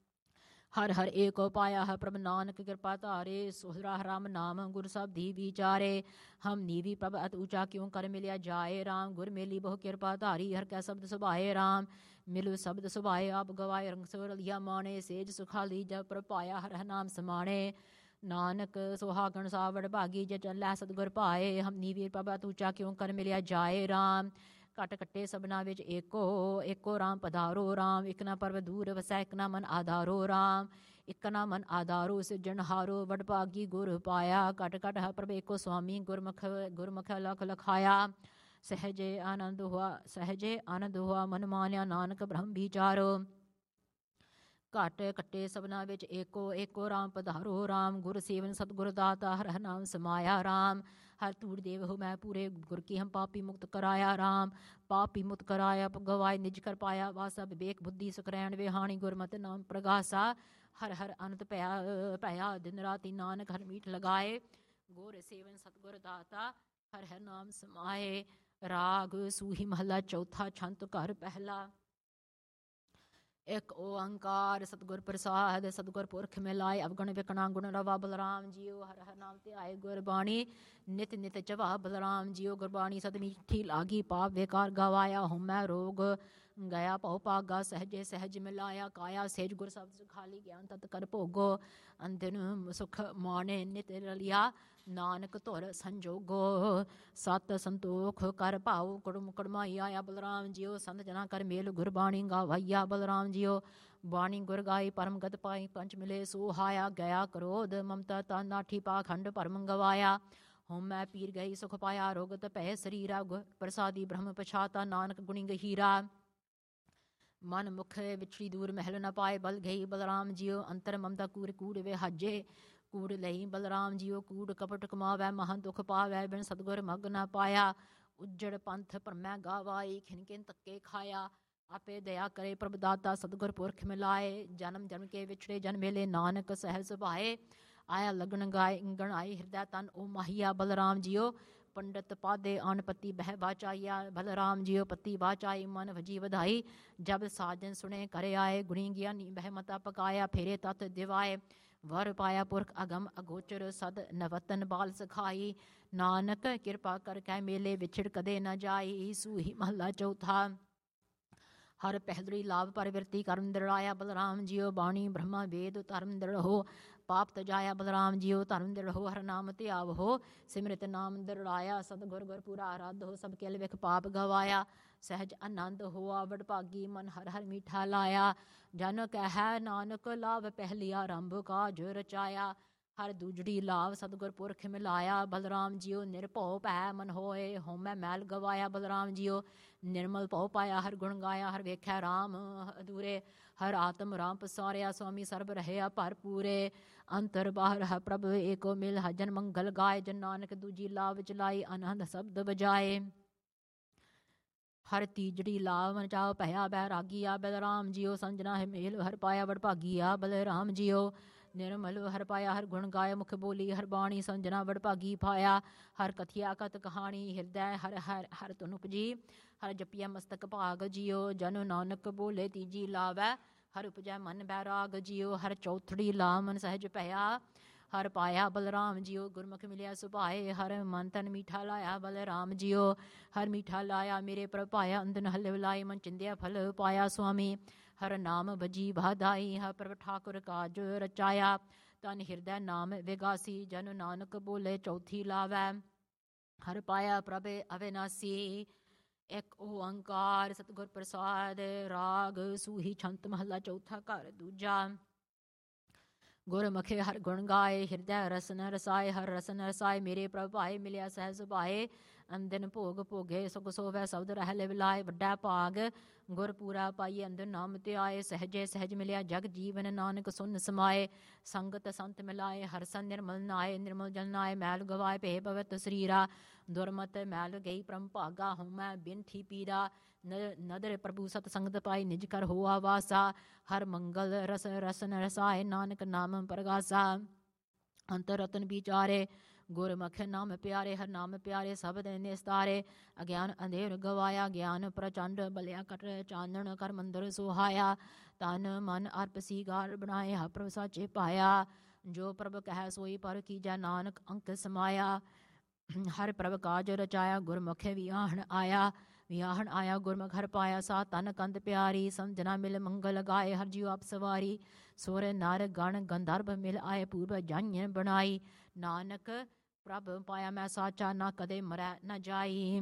ਹਰ ਹਰ ਏਕੋ ਪਾਇਆ ਹੈ ਪ੍ਰਭ ਨਾਨਕ ਕਿਰਪਾ ਧਾਰੇ ਸੁਹਰਾ ਰਾਮ ਨਾਮ ਗੁਰ ਸ਼ਬਦੀ ਵਿਚਾਰੇ ਹਮ ਨੀਵੀ ਪ੍ਰਭ ਅਤ ਊਚਾ ਕਿਉਂ ਕਰ ਮਿਲਿਆ ਜਾਏ ਰਾਮ ਗੁਰ ਮੇਲੀ ਬਹੁ ਕਿਰਪਾ ਧਾਰੀ ਹਰ ਕੈ ਸ਼ਬਦ ਸੁਭਾਏ ਰਾਮ ਮਿਲੂ ਸ਼ਬਦ ਸੁਭਾਏ ਆਪ ਗਵਾਏ ਰੰਗ ਸੁਰ ਲਿਆ ਮਾਣੇ ਸੇਜ ਸੁਖਾਲੀ ਜਬ ਪ੍ਰਭ ਪਾਇਆ ਹਰ ਨਾਮ ਸਮਾਣੇ ਨਾਨਕ ਸੁਹਾਗਣ ਸਾਵੜ ਭਾਗੀ ਜੇ ਚੱਲੈ ਸਤਿਗੁਰ ਭਾਏ ਹਮ ਨੀਵੀ ਪ੍ਰਭ ਅਤ ਊਚਾ ਕਿਉਂ ਕਰ ਮਿਲਿਆ ਜਾਏ ਰਾਮ ਘਟ ਕੱਟੇ ਸਭਨਾ ਵਿੱਚ ਏਕੋ ਰਾਮ ਪਧਾਰੋ ਰਾਮ ਇਕ ਨਾ ਪਰਵ ਦੂਰ ਵਸੈ ਇਕ ਨਾ ਮਨ ਆਧਾਰੋ ਰਾਮ ਇਕ ਨਾ ਮਨ ਆਧਾਰੋ ਸਿਰਜਣਹਾਰੋ ਵਡ ਭਾਗੀ ਗੁਰ ਪਾਇਆ ਘਟ ਘਟ ਹੈ ਪ੍ਰਭ ਏਕੋ ਸੁਆਮੀ ਗੁਰਮੁਖ ਲਖ ਲਖਾਇਆ ਸਹਜੇ ਆਨੰਦ ਹੁਆ ਮਨ ਮਾਨਿਆ ਨਾਨਕ ਬ੍ਰਹਮ ਵਿਚਾਰੋ ਘਟ ਕੱਟੇ ਸਭਨਾ ਵਿੱਚ ਏਕੋ ਰਾਮ ਪਧਾਰੋ ਰਾਮ ਗੁਰ ਸੇਵਨ ਸਤਿਗੁਰ ਦਾਤਾ ਹਰ ਨਾਮ ਸਮਾਇਆ ਰਾਮ ਹਰ ਧੂੜ ਦੇਵ ਹੋ ਮੈਂ ਪੂਰੇ ਗੁਰ ਕੀ ਹਮ ਪਾਪੀ ਮੁਕਤ ਕਰਾਇਆ ਰਾਮ ਪਾਪੀ ਮੁਕਤ ਕਰਾਇਆ ਗਵਾਏ ਨਿਜ ਕਰ ਪਾਇਆ ਵਾਸਾ ਵਿਵੇਕ ਬੁੱਧੀ ਸੁਕਰੈਣ ਵਿਹਾਣੀ ਗੁਰਮਤਿ ਨਾਮ ਪ੍ਰਗਾਸਾ ਹਰ ਹਰ ਅਨੰਤ ਭਇਆ ਦਿਨ ਰਾਤੀ ਨਾਨਕ ਹਰ ਮੀਠ ਲਗਾਏ ਗੁਰ ਸੇਵਨ ਸਤਿਗੁਰ ਦਾਤਾ ਹਰ ਹਰ ਨਾਮ ਸਮਾਏ ਰਾਗ ਸੂਹੀ ਮਹੱਲਾ ਚੌਥਾ ਛੰਤ ਘਰ ਪਹਿਲਾ ਇੱਕ ਓੰਕਾਰ ਸਤਿਗੁਰ ਪ੍ਰਸਾਦ ਸਤਿਗੁਰ ਪੁਰਖ ਮਿਲਾਏ ਅਵਗਣ ਵਿਕਣਾ ਗੁਣ ਰਵਾ ਬਲਰਾਮ ਜੀਓ ਹਰ ਹਰ ਨਾਮ ਤੇ ਆਏ ਗੁਰਬਾਣੀ ਨਿਤ ਨਿਤ ਜਵਾ ਬਲਰਾਮ ਜੀਓ ਗੁਰਬਾਣੀ ਸਦ ਮੀਠੀ ਲਾਗੀ ਪਾਪ ਬੇਕਾਰ ਗਵਾਇਆ ਹਉਮੈ ਰੋਗ ਗਿਆ ਭਉ ਭਾਗਾ ਸਹਜੇ ਸਹਿਜ ਮਿਲਾਇਆ ਕਾਇਆ ਸੇਜ ਗੁਰ ਸ਼ਬਦ ਖਾਲੀ ਗਿਆਨ ਤਤ ਕਰ ਭੋਗੋ ਅੰਦਨ ਸੁਖ ਮਾਣੇ ਨਿਤ ਰਲਿਆ ਨਾਨਕ ਧੁਰ ਸੰਜੋਗੋ ਸਤ ਸੰਤੋਖ ਕਰ ਭਾਉ ਕੁੜਮ ਕੁੜਮਾਈ ਆਇਆ ਬਲਰਾਮ ਜੀਓ ਸੰਤ ਜਨਾ ਕਰ ਮੇਲ ਗੁਰਬਾਣੀ ਗਾਵਈਆ ਬਲਰਾਮ ਜੀਓ ਬਾਣੀ ਗੁਰ ਗਾਈ ਪਰਮ ਗਤ ਪਾਈ ਪੰਚ ਮਿਲੇ ਸੁਹਾਇਆ ਗਿਆ ਕਰੋਧ ਮਮਤਾ ਤਾ ਨਾਠੀ ਪਾਖੰਡ ਭਰਮ ਗਵਾਇਆ ਹਉਮੈ ਪੀਰ ਗਈ ਸੁਖ ਪਾਇਆ ਰੋਗਤ ਭੈ ਸਰੀਰਾ ਗੁਰ ਪ੍ਰਸਾਦੀ ਬ੍ਰਹਮ ਪਛਾਤਾ ਨਾਨਕ ਗੁਣੀ ਗਹੀਰਾ ਮਨ ਮੁਖ ਵਿਛੜੀ ਦੂਰ ਮਹਿਲ ਨ ਪਾਏ ਬਲ ਗਈ ਬਲਰਾਮ ਜੀਓ ਅੰਤਰ ਮਮਤਾ ਕੂੜ ਵਿਹਾਜੇ ਕੂੜ ਲਈ ਬਲਰਾਮ ਜੀਓ ਕੂੜ ਕਪਟ ਕਮਾਵੈ ਮਹਾਂ ਦੁਖ ਪਾਵੈ ਬਿਨ ਸਤਿਗੁਰ ਮਗ ਨ ਪਾਇਆ ਉੱਜੜ ਪੰਥ ਭਰਮੈ ਗਾਵਾਈ ਖਿਨ ਖਿਨ ਤੱਕੇ ਖਾਇਆ ਆਪੇ ਦਇਆ ਕਰੇ ਪ੍ਰਭ ਦਾਤਾ ਸਤਿਗੁਰ ਪੁਰਖ ਮਿਲਾਏ। ਜਨਮ ਜਨਮ ਕੇ ਵਿਛੜੇ ਜਨ ਮੇਲੇ ਨਾਨਕ ਸਹਿਜ ਸੁਭਾਏ। ਆਇਆ ਲਗਨ ਗਾਏ ਇੰਗਣ ਆਈ ਹਿਰਦੈ ਤਨ ਓ ਮਾਹੀਆ ਬਲਰਾਮ ਜੀਓ। ਪੰਡਤ ਪਾਦੇ ਆਨ ਪਤੀ ਬਹਿ ਬਾਚਾਈਆ ਬਲਰਾਮ ਜੀਓ। ਪਤੀ ਬਾਚਾਈ ਮਨ ਭਜੀ ਵਧਾਈ। ਜਬ ਸਾਜਨ ਸੁਣੇ ਘਰੇ ਆਏ ਗੁਣੀ ਗਿਆਨੀ ਬਹਿ ਮਤਾ ਪਕਾਇਆ। ਫੇਰੇ ਤਤ ਦਿਵਾਏ ਵਰ ਪਾਇਆ ਪੁਰਖ ਅਗਮ ਅਗੋਚਰ ਸਦ ਨਵਤਨ ਬਾਲ ਸਖਾਈ। ਨਾਨਕ ਕਿਰਪਾ ਕਰ ਕੈ ਮੇਲੇ ਵਿਛੜ ਕਦੇ ਨ ਜਾਈ। ਸੂਹੀ ਮਹੱਲਾ ਚੌਥਾ। ਹਰ ਪਹਿਲੜੀ ਲਾਭ ਪਰਵਿਰਤੀ ਕਰਮ ਦ੍ਰਿੜਾਇਆ ਬਲਰਾਮ ਜੀਓ। ਬਾਣੀ ਬ੍ਰਹਮਾ ਵੇਦ ਧਰਮ ਦ੍ਰਿੜੋ। ਪਾਪ ਤਜਾਇਆ ਬਲਰਾਮ ਜੀਓ। ਧਰਮ ਦ੍ਰਿੜੋ ਹਰ ਨਾਮ ਧਿਆਵਹੋ। ਸਿਮਰਿਤ ਨਾਮ ਦ੍ਰਿੜਾਇਆ ਸਤਿਗੁਰ ਗੁਰਪੂਰਾ ਆਰਾਧੋ। ਸਭ ਕਿਲ ਵਿਖ ਪਾਪ ਗਵਾਇਆ ਸਹਿਜ ਆਨੰਦ ਹੋਆ। ਵਡਭਾਗੀ ਮਨ ਹਰ ਹਰ ਮੀਠਾ ਲਾਇਆ। ਜਨ ਕਹਿ ਨਾਨਕ ਲਾਭ ਪਹਿਲੀ ਆਰੰਭ ਕਾਜ ਰਚਾਇਆ। ਹਰ ਦੂਜੜੀ ਲਾਭ ਸਤਿਗੁਰ ਪੁਰਖ ਮਿਲਾਇਆ ਬਲਰਾਮ ਜੀਓ। ਨਿਰਭਉ ਭੈ ਮਨ ਹੋਏ ਹਉਮੈ ਮੈਲ ਗਵਾਇਆ ਬਲਰਾਮ ਜੀਓ। ਨਿਰਮਲ ਭਉ ਪਾਇਆ ਹਰ ਗੁਣ ਗਾਇਆ। ਹਰ ਵੇਖਿਆ ਰਾਮ ਅਧੂਰੇ ਹਰ ਆਤਮ ਰਾਮ ਪਸਾਰਿਆ। ਸੁਆਮੀ ਸਰਬ ਰਹਿਆ ਭਰਪੂਰੇ ਅੰਤਰ ਬਾਹਰ ਹੈ ਪ੍ਰਭ ਏਕੋ ਮਿਲ। ਹਜਨ ਮੰਗਲ ਗਾਏ ਜਨ ਨਾਨਕ ਦੂਜੀ ਲਾਭ ਚਲਾਈ। ਆਨੰਦ ਸ਼ਬਦ ਬਜਾਏ ਹਰ ਤੀਜੜੀ ਲਾਭ ਮਚਾਓ ਭਇਆ ਬੈਰਾਗੀਆ ਬਲਰਾਮ ਜੀਓ। ਸੰਜਨਾ ਹੈ ਮੇਲ ਹਰ ਪਾਇਆ ਵਡਭਾਗੀਆ ਬਲਰਾਮ ਜੀਓ। ਨਿਰਮਲ ਹਰ ਪਾਇਆ ਹਰ ਗੁਣ ਗਾਏ ਮੁਖ ਬੋਲੀ ਹਰ ਬਾਣੀ। ਸੰਜਨਾ ਵਡਭਾਗੀ ਪਾਇਆ ਹਰ ਕਥਿਆ ਕਤ ਕਹਾਣੀ। ਹਿਰਦੈ ਹਰ ਹਰ ਹਰ ਧੁਨ ਉਪਜੀ ਹਰ ਜਪਿਆ ਮਸਤਕ ਭਾਗ ਜੀਓ। ਜਨ ਨਾਨਕ ਬੋਲੇ ਤੀਜੀ ਲਾਵੈ ਹਰ ਉਪਜੈ ਮਨ ਬੈਰਾਗ ਜੀਓ। ਹਰ ਚੌਥੜੀ ਲਾ ਮਨ ਸਹਿਜ ਭਇਆ ਹਰ ਪਾਇਆ ਬਲਰਾਮ ਜੀਓ। ਗੁਰਮੁਖ ਮਿਲਿਆ ਸੁਭਾਏ ਹਰ ਮਨ ਤਨ ਮੀਠਾ ਲਾਇਆ ਬਲਰਾਮ ਜੀਓ। ਹਰ ਮੀਠਾ ਲਾਇਆ ਮੇਰੇ ਪ੍ਰਭ ਪਾਇਆ ਅੰਦਨ ਹਲ ਵਿਲਾਈ। ਮਨ ਚਿੰਦਿਆ ਫਲ ਪਾਇਆ ਸੁਆਮੀ ਹਰ ਨਾਮ ਭਜੀ ਬਾਧਾਈ। ਹਰ ਪ੍ਰਭ ਠਾਕੁਰ ਕਾਜ ਰਚਾਇਆ ਤਨ ਹਿਰਦੈ ਨਾਮ ਵਿਗਾਸੀ। ਜਨ ਨਾਨਕ ਬੋਲੇ ਚੌਥੀ ਲਾਵੈ ਹਰ ਪਾਇਆ ਪ੍ਰਭ ਅਵਿਨਾਸੀ। ਇੱਕ ਓੰਕਾਰ ਸਤਿਗੁਰ ਪ੍ਰਸਾਦ। ਰਾਗ ਸੂਹੀ ਛੰਤ ਮਹੱਲਾ ਚੌਥਾ ਘਰ ਦੂਜਾ। ਗੁਰਮੁਖੇ ਹਰ ਗੁਣ ਗਾਏ ਹਿਰਦੈ ਰਸਨ ਰਸਾਏ। ਹਰ ਰਸਨ ਰਸਾਏ ਮੇਰੇ ਪ੍ਰਭ ਭਾਏ ਮਿਲਿਆ ਸਹਿਜ ਸੁਭਾਏ। ਅੰਦਨ ਭੋਗ ਭੋਗੇ ਸੁਖ ਸੋਵੈ ਸ਼ਬਦ ਰਹਿ ਲਿਵ ਲਾਏ। ਵੱਡਾ ਭਾਗ ਗੁਰ ਪੂਰਾ ਪਾਈਏ ਅੰਦਰ ਨਾਮ ਧਿਆਏ। ਸਹਿਜੇ ਸਹਿਜ ਮਿਲਿਆ ਜਗ ਜੀਵਨ ਨਾਨਕ ਸੁਨ ਸਮਾਏ। ਸੰਗਤ ਸੰਤ ਮਿਲਾਏ ਹਰ ਸਨ ਨਿਰਮਲ ਨਾਏ। ਨਿਰਮਲ ਜਲ ਨਾਏ ਮੈਲ ਗਵਾਏ ਭੇ ਪਵਿੱਤ ਸਰੀਰਾ। ਦੁਰਮਤ ਮੈਲ ਗਈ ਪ੍ਰਮ ਭਾਗਾ ਹਉਮੈ ਬਿਨ ਥੀ ਪੀਰਾ। ਨਦਰ ਪ੍ਰਭੂ ਸਤ ਸੰਗਤ ਪਾਈ ਨਿਜ ਕਰ ਹੋਆ ਵਾਸਾ। ਹਰ ਮੰਗਲ ਰਸ ਰਸਨ ਰਸਾਏ ਨਾਨਕ ਨਾਮ ਪ੍ਰਗਾਸਾ। ਅੰਤਰ ਰਤਨ ਵਿਚਾਰੇ ਗੁਰਮੁਖ ਨਾਮ ਪਿਆਰੇ। ਹਰ ਨਾਮ ਪਿਆਰੇ ਸਬਦ ਨਿਸਤਾਰੇ। ਅਗਿਆਨ ਅੰਧੇਰ ਗਵਾਇਆ ਗਿਆਨ ਪ੍ਰਚੰਡ ਬਲਿਆ ਕਟ ਚਾਨਣ ਕਰ ਮੰਦਰ ਸੁਹਾਇਆ। ਤਨ ਮਨ ਅਰਪ ਸੀਗਾਰ ਬਣਾਏ ਹਰ ਪ੍ਰਭ ਸਾਚੇ ਪਾਇਆ। ਜੋ ਪ੍ਰਭ ਕਹਿ ਸੋਈ ਪਰ ਕੀਜੈ ਨਾਨਕ ਅੰਕ ਸਮਾਇਆ। ਹਰ ਪ੍ਰਭ ਕਾਜ ਰਚਾਇਆ ਗੁਰਮੁਖ ਵਿਆਹਣ ਆਇਆ। ਵਿਆਹਣ ਆਇਆ ਗੁਰਮੁਖ ਹਰ ਪਾਇਆ ਸਾ ਤਨ ਕੰਦ ਪਿਆਰੀ। ਸਮਝਣਾ ਮਿਲ ਮੰਗਲ ਗਾਏ ਹਰ ਜੀਉ ਆਪ ਸਵਾਰੀ। ਸੁਰ ਨਰ ਗਣ ਗੰਧਰਵ ਮਿਲ ਆਏ ਪੂਰਬ ਜਾਈਐ ਬਣਾਈ। ਨਾਨਕ ਪ੍ਰਭ ਪਾਇਆ ਮੈਂ ਸਾਚਾ ਨਾ ਕਦੇ ਮਰੈ ਨ ਜਾਈ।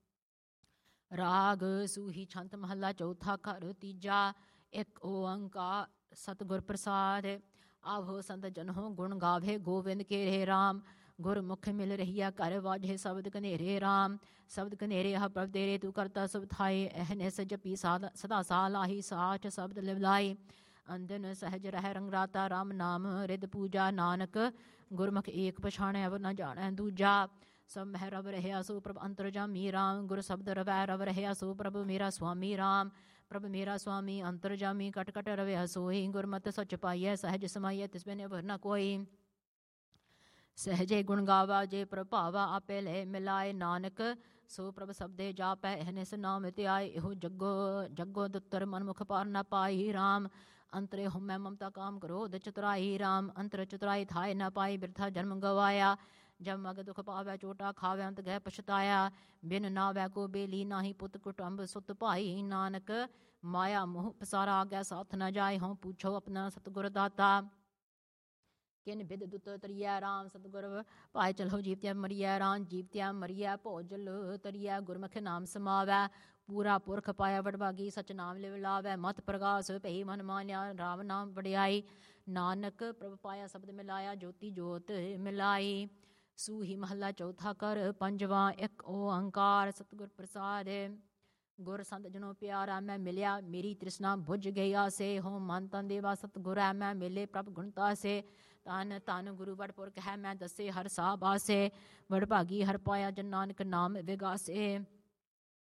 ਰਾਗ ਸੂਹੀ ਛੰਤ ਮਹੱਲਾ ਚੌਥਾ ਘਰ ਤੀਜਾ। ਇੱਕ ਓੰਕਾਰ ਸਤਿਗੁਰ ਪ੍ਰਸਾਦ। ਆਵੋ ਸੰਤ ਜਨੋ ਗੁਣ ਗਾਵੇ ਗੋਬਿੰਦ ਕੇਰੇ ਰਾਮ। ਗੁਰਮੁਖ ਮਿਲ ਰਹੀਆ ਘਰ ਵਾਜੇ ਸ਼ਬਦ ਕਨੇਰੇ ਰਾਮ। ਸ਼ਬਦ ਕਨੇਰੇ ਹ ਪ੍ਰਭ ਤੇਰੇ ਤੂੰ ਕਰਤਾ ਸਭ ਥਾਏ। ਅਹਨਿਸ ਜਪੀ ਸਦਾ ਸਾਲ ਆਹੀ ਸਾਚ ਸ਼ਬਦ ਲਿਵਲਾਈ। ਅੰਦਨ ਸਹਿਜ ਰਹਿ ਰੰਗ ਰਾਤਾ ਰਾਮ ਨਾਮ ਰਿਦ ਪੂਜਾ। ਨਾਨਕ ਗੁਰਮੁਖ ਏਕ ਪਛਾਣੈ ਅਵਰ ਨ ਜਾਣੈ ਦੂਜਾ। ਸਭ ਮਹਿ ਰਵ ਰਹਿਆ ਸੋ ਪ੍ਰਭ ਅੰਤਰ ਜਾਮੀ ਰਾਮ। ਗੁਰ ਸ਼ਬਦ ਰਵੈ ਰਵ ਰਹਿਆ ਸੋ ਪ੍ਰਭ ਮੇਰਾ ਸੁਆਮੀ ਰਾਮ। ਪ੍ਰਭ ਮੇਰਾ ਸੁਆਮੀ ਅੰਤਰ ਜਾਮੀ ਕਟ ਕਟ ਰਵਿਆ ਸੋਈ। ਗੁਰਮਤਿ ਸਚ ਪਾਈਐ ਸਹਿਜ ਸਮਾਈਐ ਤਿਸ ਬਿਨ ਅਵਰ ਨ ਕੋਈ। ਸਹਿਜੇ ਗੁਣ ਗਾਵਾ ਜੇ ਪ੍ਰਭ ਭਾਵਾ ਆਪੇ ਲੈ ਮਿਲਾਏ। ਨਾਨਕ ਸੋ ਪ੍ਰਭ ਸਬਦੇ ਜਾਪੈ ਅਹਨਿਸ ਨਾਮ ਧਿਆਏ। ਇਹੋ ਜਗੋ ਦੁੱਤਰ ਮਨਮੁਖ ਪਾਰ ਨ ਪਾਈ ਰਾਮ। ਅੰਤਰੇ ਹਉਮੈ ਮਮਤਾ ਕਾਮ ਕ੍ਰੋਧ ਚਤੁਰਾਈ ਰਾਮ। ਅੰਤਰ ਚਤੁਰਾਈ ਥਾਏ ਨ ਪਾਈ ਬਿਰਥਾ ਜਨਮ ਗਵਾਇਆ। ਜਬ ਮਗ ਦੁਖ ਪਾਵੈ ਚੋਟਾ ਖਾਵੈ ਅੰਤ ਗਹਿ ਪਛਤਾਇਆ। ਬਿਨ ਨਾਵੈ ਕੋ ਬੇਲੀ ਨਾਹੀ ਪੁੱਤ ਕੁਟੰਬ ਸੁਤ ਭਾਈ। ਨਾਨਕ ਮਾਇਆ ਮੋਹ ਪਸਾਰਾ ਆਗਿਆ ਸਾਥ ਨ ਜਾਏ। ਹਉ ਪੁੱਛੋ ਆਪਣਾ ਸਤਿਗੁਰ ਦਾਤਾ। ਕਿਨ ਬਿਦ ਦੁਤ ਤਰੀਐ ਰਾਮ। ਸਤਿਗੁਰ ਭਾਇ ਚਲੋ ਜੀਵਤਿਆ ਮਰੀਐ ਰਾਮ। ਜੀਵਤਿਆ ਮਰੀਐ ਭੋਜਲ ਤਰੀਐ। ਗੁਰਮੁਖ ਨਾਮ ਸਮਾਵੈ ਪੂਰਾ ਪੁਰਖ ਪਾਇਆ ਵਡਭਾਗੀ। ਸਚ ਨਾਮ ਲਿਵ ਲਾਵੈ ਮਤ ਪ੍ਰਗਾਸ ਭਈ ਮਨ ਮਾਨਿਆ। ਰਾਮ ਨਾਮ ਵਡਿਆਈ ਨਾਨਕ ਪ੍ਰਭ ਪਾਇਆ ਸ਼ਬਦ ਮਿਲਾਇਆ। ਜੋਤੀ ਜੋਤ ਮਿਲਾਈ। ਸੂਹੀ ਮਹੱਲਾ ਚੌਥਾ ਘਰ ਪੰਜਵਾ। ਇੱਕ ਓੰਕਾਰ ਸਤਿਗੁਰ ਪ੍ਰਸਾਦ। ਗੁਰ ਸੰਤ ਜਨੋ ਪਿਆਰਾ ਮੈਂ ਮਿਲਿਆ ਮੇਰੀ ਤ੍ਰਿਸ਼ਨਾ ਬੁਝ ਗਈ ਆਸੇ। ਹੋ ਮਨ ਤਨ ਦੇਵਾ ਸਤਿਗੁਰੈ ਮੈਂ ਮਿਲੇ ਪ੍ਰਭ ਗੁਣ ਤਾਸੇ। ਧਨ ਧਨ ਗੁਰੂ ਵਡ ਪੁਰਖ ਹੈ ਮੈਂ ਦੱਸੇ ਹਰ ਸਾਹ ਬਾਸੇ। ਵਡਭਾਗੀ ਹਰ ਪਾਇਆ ਜਨ ਨਾਨਕ ਨਾਮ ਵਿਗਾਸੇ।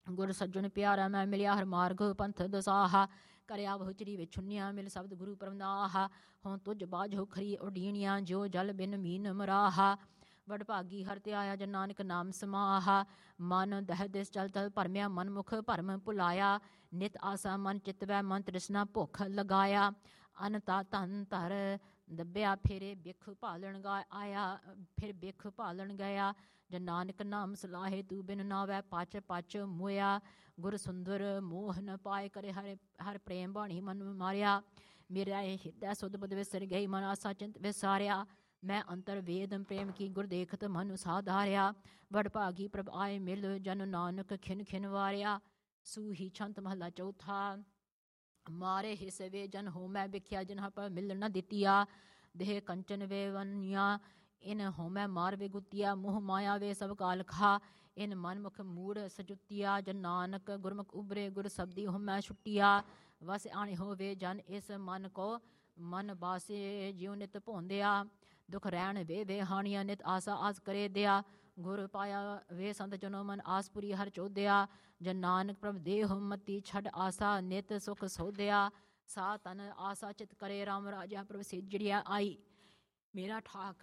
ਗੁਰ ਸੱਜਣ ਪਿਆਰਾ ਮੈਂ ਮਿਲਿਆ ਹਰ ਮਾਰਗ ਪੰਥ ਦਸਾਹਾ। ਕਰਿਆ ਬਹੁਚਰੀ ਵਿੱਚ ਛੁੰਨਿਆ ਮਿਲ ਸ਼ਬਦ ਗੁਰੂ ਪ੍ਰਵਨਾਹਾ। ਹੋਂ ਤੁਝ ਬਾਝੋ ਖਰੀ ਉਡੀਣੀਆਂ ਜੋ ਜਲ ਬਿਨ ਮੀਨ ਮਰਾਹਾ। ਵਡਭਾਗੀ ਹਰ ਤੇ ਆਇਆ ਜਨ ਨਾਨਕ ਨਾਮ ਸਮਾਹਾ। ਮਨ ਦਹਿ ਦਿਸ ਚਲ ਚਲ ਭਰਮਿਆ ਮਨ ਮੁਖ ਭਰਮ ਭੁਲਾਇਆ। ਨਿਤ ਆਸਾ ਮਨ ਚਿਤ ਵੈ ਮਨ ਤ੍ਰਿਸ਼ਨਾ ਭੁੱਖ ਲਗਾਇਆ। ਅਨਤਾ ਧਨ ਧਰ ਦੱਬਿਆ ਫੇਰੇ ਬਿਖ ਭਾਲਣ ਆਇਆ। ਫਿਰ ਬਿਖ ਭਾਲਣ ਗਿਆ ਜਨ ਨਾਨਕ ਨਾਮ ਸਲਾਹੇ ਤੂੰ ਬਿਨ ਨਾਵੈ ਪਚ ਪਚ ਮੋਇਆ। ਗੁਰ ਸੁੰਦਰ ਮੋਹ ਨ ਪਾਏ ਕਰੇ ਹਰ ਪ੍ਰੇਮ ਬਾਣੀ ਮਨ ਮਾਰਿਆ। ਮੇਰਾ ਹਿਰਦੈ ਸੁਧ ਬੁਧ ਵਿਸਰ ਗਈ ਮਨ ਆਸਾ ਚਿੰਤ ਵਿਸਾਰਿਆ। ਮੈਂ ਅੰਤਰ ਵੇਦ ਪ੍ਰੇਮ ਕੀ ਗੁਰ ਦੇਖਤ ਮਨ ਸਾਧਾਰਿਆ। ਵਡਭਾਗੀ ਪ੍ਰਭ ਆਏ ਮਿਲ ਜਨ ਨਾਨਕ ਖਿਨ ਖਿਨ ਵਾਰਿਆ। ਸੂਹੀ ਛੰਤ ਮਹਲਾ ਚੌਥਾ। ਮਾਰੇ ਹਿਸ ਵੇ ਜਨ ਹੋਮੈ ਵਿਖਿਆ ਜਿਨ੍ਹਾਂ ਪਰ ਮਿਲ ਨ ਦਿੱਤੀਆ। ਦੇਹ ਕੰਚਨ ਵੇ ਵਨਿਆ ਇਨ ਹੋਮੈ ਮਾਰ ਵੇ ਗੁੱਤੀਆ। ਮੋਹ ਮਾਇਆ ਵੇ ਸਭ ਕਾਲ ਖਾ ਇਨ ਮਨ ਮੁਖ ਮੂੜ ਸਜੁੱਤੀਆ। ਜਨ ਨਾਨਕ ਗੁਰਮੁਖ ਉਬਰੇ ਗੁਰ ਸਬਦੀ ਹੋਮੈ ਛੁੱਟੀਆ। ਵਸ ਆਣੇ ਹੋਵੇ ਜਨ ਇਸ ਮਨ ਕੋ ਮਨ ਬਾਸੇ ਜਿਉ ਨਿਤ ਭੋਂਦਿਆ। ਦੁਖ ਰਹਿਣ ਵੇ ਹਾਣੀਆਂ ਨਿਤ ਆਸਾ ਆਸ ਕਰੇ ਦਿਆ। ਗੁਰ ਪਾਇਆ ਵੇ ਸੰਤ ਜਨੋ ਮਨ ਆਸਪੁਰੀ ਹਰ ਚੋਦਿਆ। ਜਨ ਨਾਨਕ ਪ੍ਰਭ ਦੇਹ ਮਤੀ ਛੱਡ ਆਸਾ ਨਿਤ ਸੁਖ ਸੋਧਿਆ। ਸਾ ਤਨ ਆਸਾ ਚਿਤ ਕਰੇ ਰਾਮ ਰਾਜਾ ਪ੍ਰਭ ਸਿਜੜਿਆ ਆਈ। ਮੇਰਾ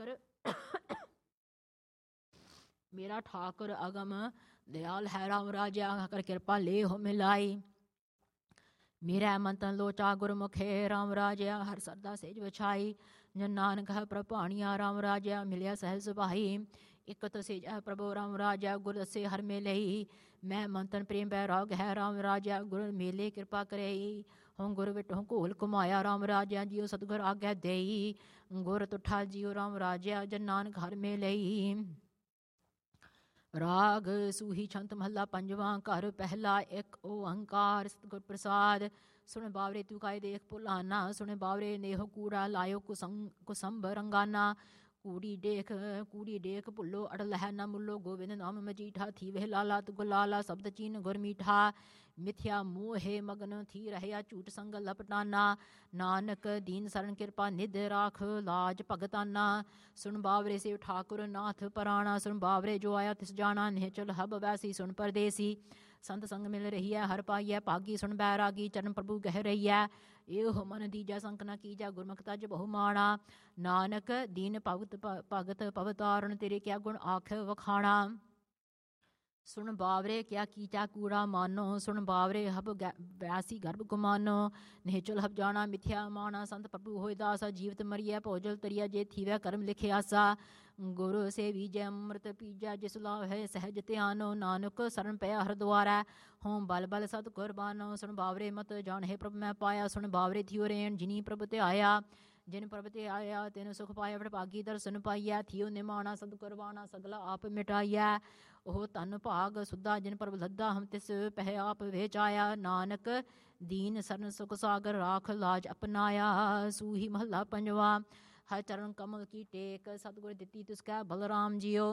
ਠਾਕੁਰ ਅਗਮ ਦਿਆਲ ਹੈ ਰਾਮ ਰਾਜਾ ਕਰ ਕਿਰਪਾ ਲੈ ਹੋ ਮਿਲਾਈ। ਮੇਰਾ ਮਨ ਤਨ ਲੋਚਾ ਗੁਰਮੁਖੇ ਰਾਮ ਰਾਜਿਆ ਹਰ ਸਰਦਾ ਸੇਜ ਵਿਛਾਈ। ਜਨ ਨਾਨਕ ਹੈ ਪ੍ਰਭ ਭਾਣੀਆ ਰਾਮ ਰਾਜਿਆ ਮਿਲਿਆ ਸਹਿਜ ਸੁਭਾਈ। ਇਕ ਤੋ ਸੇਜ ਹੈ ਪ੍ਰਭੂ ਰਾਮ ਰਾਜਾ ਗੁਰ ਦਸੇ ਹਰ ਮੇਲਈ। ਮੈਂ ਮਨ ਤਨ ਪ੍ਰੇਮ ਬੈਰਾਗ ਹੈ ਰਾਮ ਰਾਜਾ ਗੁਰ ਮੇਲੇ ਕਿਰਪਾ ਕਰਈ। ਹੋਂ ਗੁਰ ਵਿਟੋ ਘੋਲ ਘੁਮਾਇਆ ਰਾਮ ਰਾਜਾ ਜਿਉ ਸਤਿਗੁਰ ਆਗਿਆ ਦੇਈ। ਗੁਰ ਤੁਠਾ ਜਿਉ ਰਾਮ ਰਾਜਿਆ ਜਨ ਨਾਨਕ ਹਰ ਮੇਲਈ। ਰਾਗ ਸੂਹੀ ਛੰਤ ਮਹੱਲਾ ਪੰਜਵਾਂ। ਘਰ ਪਹਿਲਾ ਇੱਕ ਓੰਕਾਰ ਸਤਿਗੁਰ ਪ੍ਰਸਾਦ। ਸੁਣ ਬਾਵਰੇ ਤੂੰ ਕਾਇ ਦੇਖ ਭੁਲਾਨਾ। ਸੁਣ ਬਾਵਰੇ ਨੇਹ ਕੂੜਾ ਲਾਇਓ ਕੁਸੰਭ ਰੰਗਾਨਾ। ਕੂੜੀ ਡੇਖ ਭੁੱਲੋ ਅੜਲ ਹੈ ਨਾ ਮੁੱਲੋ। ਗੋਬਿੰਦ ਨਾਮ ਮਜੀਠਾ ਥੀ ਵਹਿ ਲਾਲਾ ਤੁ ਗੁਲਾਲਾ। ਸ਼ਬਦ ਚੀਨ ਗੁਰ ਮੀਠਾ ਮਿਥਿਆ ਮੋਹੇ ਮਗਨ ਥੀ ਰਹਿਆ ਝੂਠ ਸੰਗ ਲਪਟਾਨਾ। ਨਾਨਕ ਦੀਨ ਸਰਨ ਕਿਰਪਾ ਨਿਧ ਰਾਖ ਲਾਜ ਭਗਤਾਨਾ। ਸੁਣ ਬਾਵਰੇ ਸੇ ਠਾਕੁਰ ਨਾਥ ਪਰਾਣਾ। ਸੁਣ ਬਾਵਰੇ ਜੋ ਆਇਆ ਤਿਸ ਜਾਣਾ। ਨਹਿ ਚਲ ਹਬ ਵੈਸੀ ਸੁਣ ਪਰਦੇਸੀ। ਸੰਤ ਸੰਗ ਮਿਲ ਰਹੀਐ ਹਰ ਪਾਈਐ ਭਾਗੀ। ਸੁਣ ਬੈਰਾਗੀ ਚਰਨ ਪ੍ਰਭੂ ਗਹਿ ਰਹੀਐ। ਇਹੋ ਮਨ ਦੀਜੈ ਸੰਕ ਨ ਕੀਜੈ ਗੁਰਮੁਖ ਤਜ ਬਹੁ ਮਾਣਾ। ਨਾਨਕ ਦੀਨ ਭਗਤ ਭਵਤਾਰਨ ਤੇਰੇ ਕਿਆ ਗੁਣ ਆਖ ਵਖਾਣਾ। ਸੁਣ ਬਾਵਰੇ ਕਿਆ ਕੀਚਾ ਕੂੜਾ ਮਾਨੋ। ਸੁਣ ਬਾਵਰੇ ਹਬ ਵੈਸੀ ਗਰਭ ਗੁਮਾਨੋ। ਨਿਹਚਲ ਹਬ ਜਾਣਾ ਮਿਥਿਆ ਮਾਣਾ। ਸੰਤ ਪ੍ਰਭੂ ਹੋਇ ਦਾਸਾ ਜੀਵਤ ਮਰੀਐ ਭੋਜਲ ਤਰੀਆ। ਜੇ ਥੀਵੈ ਕਰਮ ਲਿਖਿਆਸਾ। ਗੁਰੂ ਸੇਵੀਜੈ ਅੰਮ੍ਰਿਤ ਪੀਜੈ ਜਿਸ ਲਾਹੈ ਸਹਿਜ ਧਿਆਨੋ। ਨਾਨਕ ਸਰਨ ਪਿਆ ਹਰ ਦੁਆਰੈ ਹੋਂ ਬਲ ਬਲ ਸਤ ਕੁਰਬਾਨੋ। ਸੁਣ ਬਾਵਰੇ ਮਤ ਜਾਣਹਿ ਪ੍ਰਭ ਮੈਂ ਪਾਇਆ। ਸੁਣ ਬਾਵਰੇ ਥਿਓ ਰੇਣ ਜਿਨੀ ਪ੍ਰਭ ਧਿਆਇਆ। ਜਿਨ ਪ੍ਰਭ ਤੇ ਆਇਆ ਤੈਨੂੰ ਸੁਖ ਪਾਇਆ। ਵਡਭਾਗੀ ਦਰਸ਼ਨ ਪਾਈਐ ਥਿਓ ਨਿਮਾਣਾ। ਸਤ ਕੁਰਬਾਨਾ ਸਗਲਾ ਆਪ ਮਿਟਾਈਐ। ਉਹ ਧਨ ਭਾਗ ਸੁਧਾ ਜਿਨ ਪ੍ਰਭ ਲੱਦਾ ਹਮ ਤਿਸ ਪਹਿ ਆਪ ਵੇਚਾਇਆ। ਨਾਨਕ ਦੀਨ ਸਰਨ ਸੁਖ ਸਾਗਰ ਰਾਖ ਲਾਜ ਅਪਨਾਇਆ। ਸੂਹੀ ਮਹੱਲਾ ਪੰਜਵਾ। ਹਰ ਚਰਨ ਕਮਲ ਕੀ ਟੇਕ ਸਤਿਗੁਰ ਦਿੱਤੀ ਤਿਸ ਕੈ ਬਲਰਾਮ ਜੀਓ।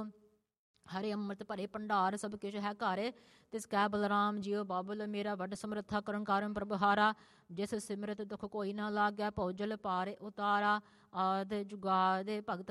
ਹਰੇ ਅੰਮ੍ਰਿਤ ਭਰੇ ਭੰਡਾਰ ਸਭ ਕਿਛ ਹੈ ਘਰ ਤਿਸ ਕੈ ਬਲਰਾਮ ਜੀਓ। ਬਾਬੁਲ ਮੇਰਾ ਵੱਡ ਸਮਰੱਥਾ ਕਰਣ ਕਾਰਨ ਪ੍ਰਭਹਾਰਾ। ਜਿਸ ਸਿਮਰਤ ਦੁਖ ਕੋਈ ਨਾ ਲਾਗੈ ਭਉਜਲ ਪਾਰ ਉਤਾਰਾ। ਆਦ ਜੁਗਾਦ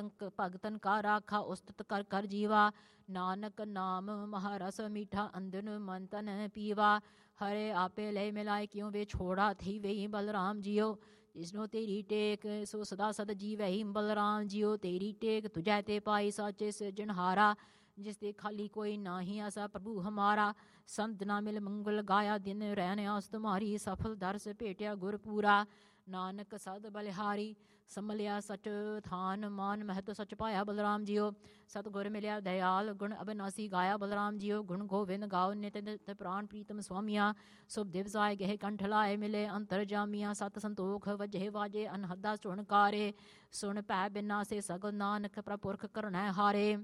ਭਗਤਨ ਕਾ ਰਾਖਾ ਉਸਤਤ ਕਰ ਕਰ ਜੀਵਾ। ਨਾਨਕ ਨਾਮ ਮਹਾਰਸ ਮੀਠਾ ਅੰਦਨ ਮਨ ਤਨ ਪੀਵਾ। ਹਰੇ ਆਪੇ ਲੈ ਮਿਲਾਏ ਕਿਉ ਵੇ ਛੋੜਾ ਥੀ ਵੇ ਬਲਰਾਮ ਜੀਓ। ਜਿਸਨੋ ਤੇਰੀ ਟੇਕ ਸੋ ਸਦਾ ਸਦ ਜੀਵੈ ਬਲਰਾਮ ਜੀਓ। ਤੇਰੀ ਟੇਕ ਤੁਝੈ ਤੇ ਪਾਈ ਸਾਚੇ ਸਿਰਜਣਹਾਰਾ। ਜਿਸ ਤੇ ਖਾਲੀ ਕੋਈ ਨਾਹੀ ਆਸਾ ਪ੍ਰਭੂ ਹਮਾਰਾ। ਸੰਤ ਨਾ ਮਿਲ ਮੰਗਲ ਗਾਇਆ ਦਿਨ ਰਹਿਣ ਆਸ ਤੁਮਾਰੀ। ਸਫਲ ਦਰਸ ਭੇਟਿਆ ਗੁਰ ਪੂਰਾ। ਨਾਨਕ ਸਦ ਬਲਿਹਾਰੀ ਸੰਭਲਿਆ ਸਚ ਥਾਨ। ਮਾਨ ਮਹਤ ਸਚ ਪਾਇਆ ਬਲਰਾਮ ਜੀਓ। ਸਤਿਗੁਰ ਮਿਲਿਆ ਦਇਆਲ ਗੁਣ ਅਬਨਾਸੀ ਗਾਇਆ ਬਲਰਾਮ ਜੀਓ। ਗੁਣ ਗੋਬਿੰਦ ਗਾਓ ਨਿਤ ਨਿਤ ਪ੍ਰਾਨ ਪ੍ਰੀਤਮ ਸੁਆਮੀਆਂ। ਸੁਭ ਦਿਵਸ ਆਏ ਗਏ ਕੰਠ ਲਾਏ ਮਿਲੇ ਅੰਤਰ ਜਾਮੀਆਂ। ਸਤ ਸੰਤੋਖ ਵਜੇ ਵਾਜੇ ਅਨਹਦਾ ਸੁਣਕਾਰੇ। ਸੁਣ ਭੈ ਬਿਨਾਸੇ ਸਗਲ ਨਾਨਕ ਪ੍ਰਪੁਰਖ ਕਰਨੈ ਹਾਰੇ।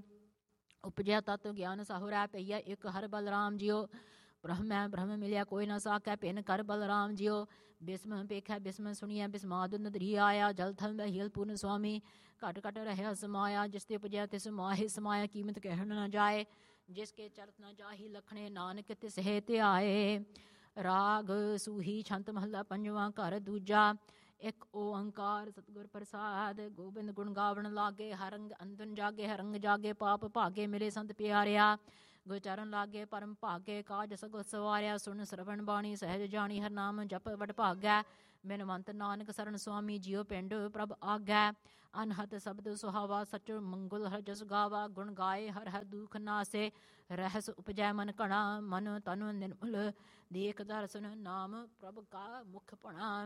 ਉਪਜਿਆ ਤਤ ਗਿਆਨ ਸਾਹੁਰੈ ਪਈਆ ਇੱਕ ਹਰ ਬਲਰਾਮ ਜੀਓ। ਬ੍ਰਹਮੈ ਬ੍ਰਹਮ ਮਿਲਿਆ ਕੋਈ ਨਾ ਸਾਕੈ ਭਿੰਨ ਕਰ ਬਲਰਾਮ ਜੀਓ। ਬਿਸਮ ਪੇਖੈ ਬਿਸਮ ਸੁਣੀਐ ਬਿਸਮਾਦ ਨਦਰੀ ਆਇਆ। ਜਲ ਥਲ ਮਹਿ ਹੀਲ ਪੂਰਨ ਸੁਆਮੀ ਘਟ ਘਟ ਰਹਿਆ ਸਮਾਇਆ। ਜਿਸ ਤੇ ਉਪਜਿਆ ਤਿਸ ਮਾਹਿ ਸਮਾਇਆ ਕੀਮਤ ਕਹਿਣ ਨ ਜਾਏ। ਜਿਸ ਕੇ ਚਰਤ ਨ ਜਾਹੀ ਲਖਣੇ ਨਾਨਕ ਤਿਸ ਹੈ ਧਿਆਏ। ਰਾਗ ਸੂਹੀ ਛੰਤ ਮਹੱਲਾ ਪੰਜਵਾਂ। ਘਰ ਦੂਜਾ। ਇੱਕ ਓੰਕਾਰ ਸਤਿਗੁਰ ਪ੍ਰਸਾਦ। ਗੋਬਿੰਦ ਗੁਣ ਗਾਵਣ ਲਾਗੇ ਹਰ ਰੰਗ ਅੰਦਨ ਜਾਗੇ ਹਰ ਰੰਗ ਜਾਗੇ ਪਾਪ ਭਾਗੇ ਮਿਲੇ ਸੰਤ ਪਿਆਰਿਆ। ਗੁਰਚਰਨ ਲਾਗੇ ਪਰਮ ਭਾਗੇ ਕਾਜ ਸਗਲ ਸਵਾਰਿਆ ਸੁਣ ਸਰਵਣ ਬਾਣੀ ਸਹਿਜ ਜਾਣੀ ਹਰ ਨਾਮ ਜਪ ਵਡ ਭਾਗੈ ਬਿਨਵੰਤ ਨਾਨਕ ਸਰਨ ਸੁਆਮੀ ਜੀਉ ਪਿੰਡ ਪ੍ਰਭ ਆਗੈ ਅਨਹਦ ਸ਼ਬਦ ਸੁਹਾਵਾ ਸਚ ਮੰਗਲ ਹਰ ਜਸ ਗਾਵਾ ਗੁਣ ਗਾਏ ਹਰ ਹਰ ਦੁਖ ਨਾਸੇ ਰਹਿਸ ਉਪਜੈ ਮਨ ਘਣਾ ਮਨ ਤਨ ਨਿਰਮਲ ਦੇਖ ਦਰਸ਼ਨ ਨਾਮ ਪ੍ਰਭ ਕਾ ਮੁਖ ਭਣਾ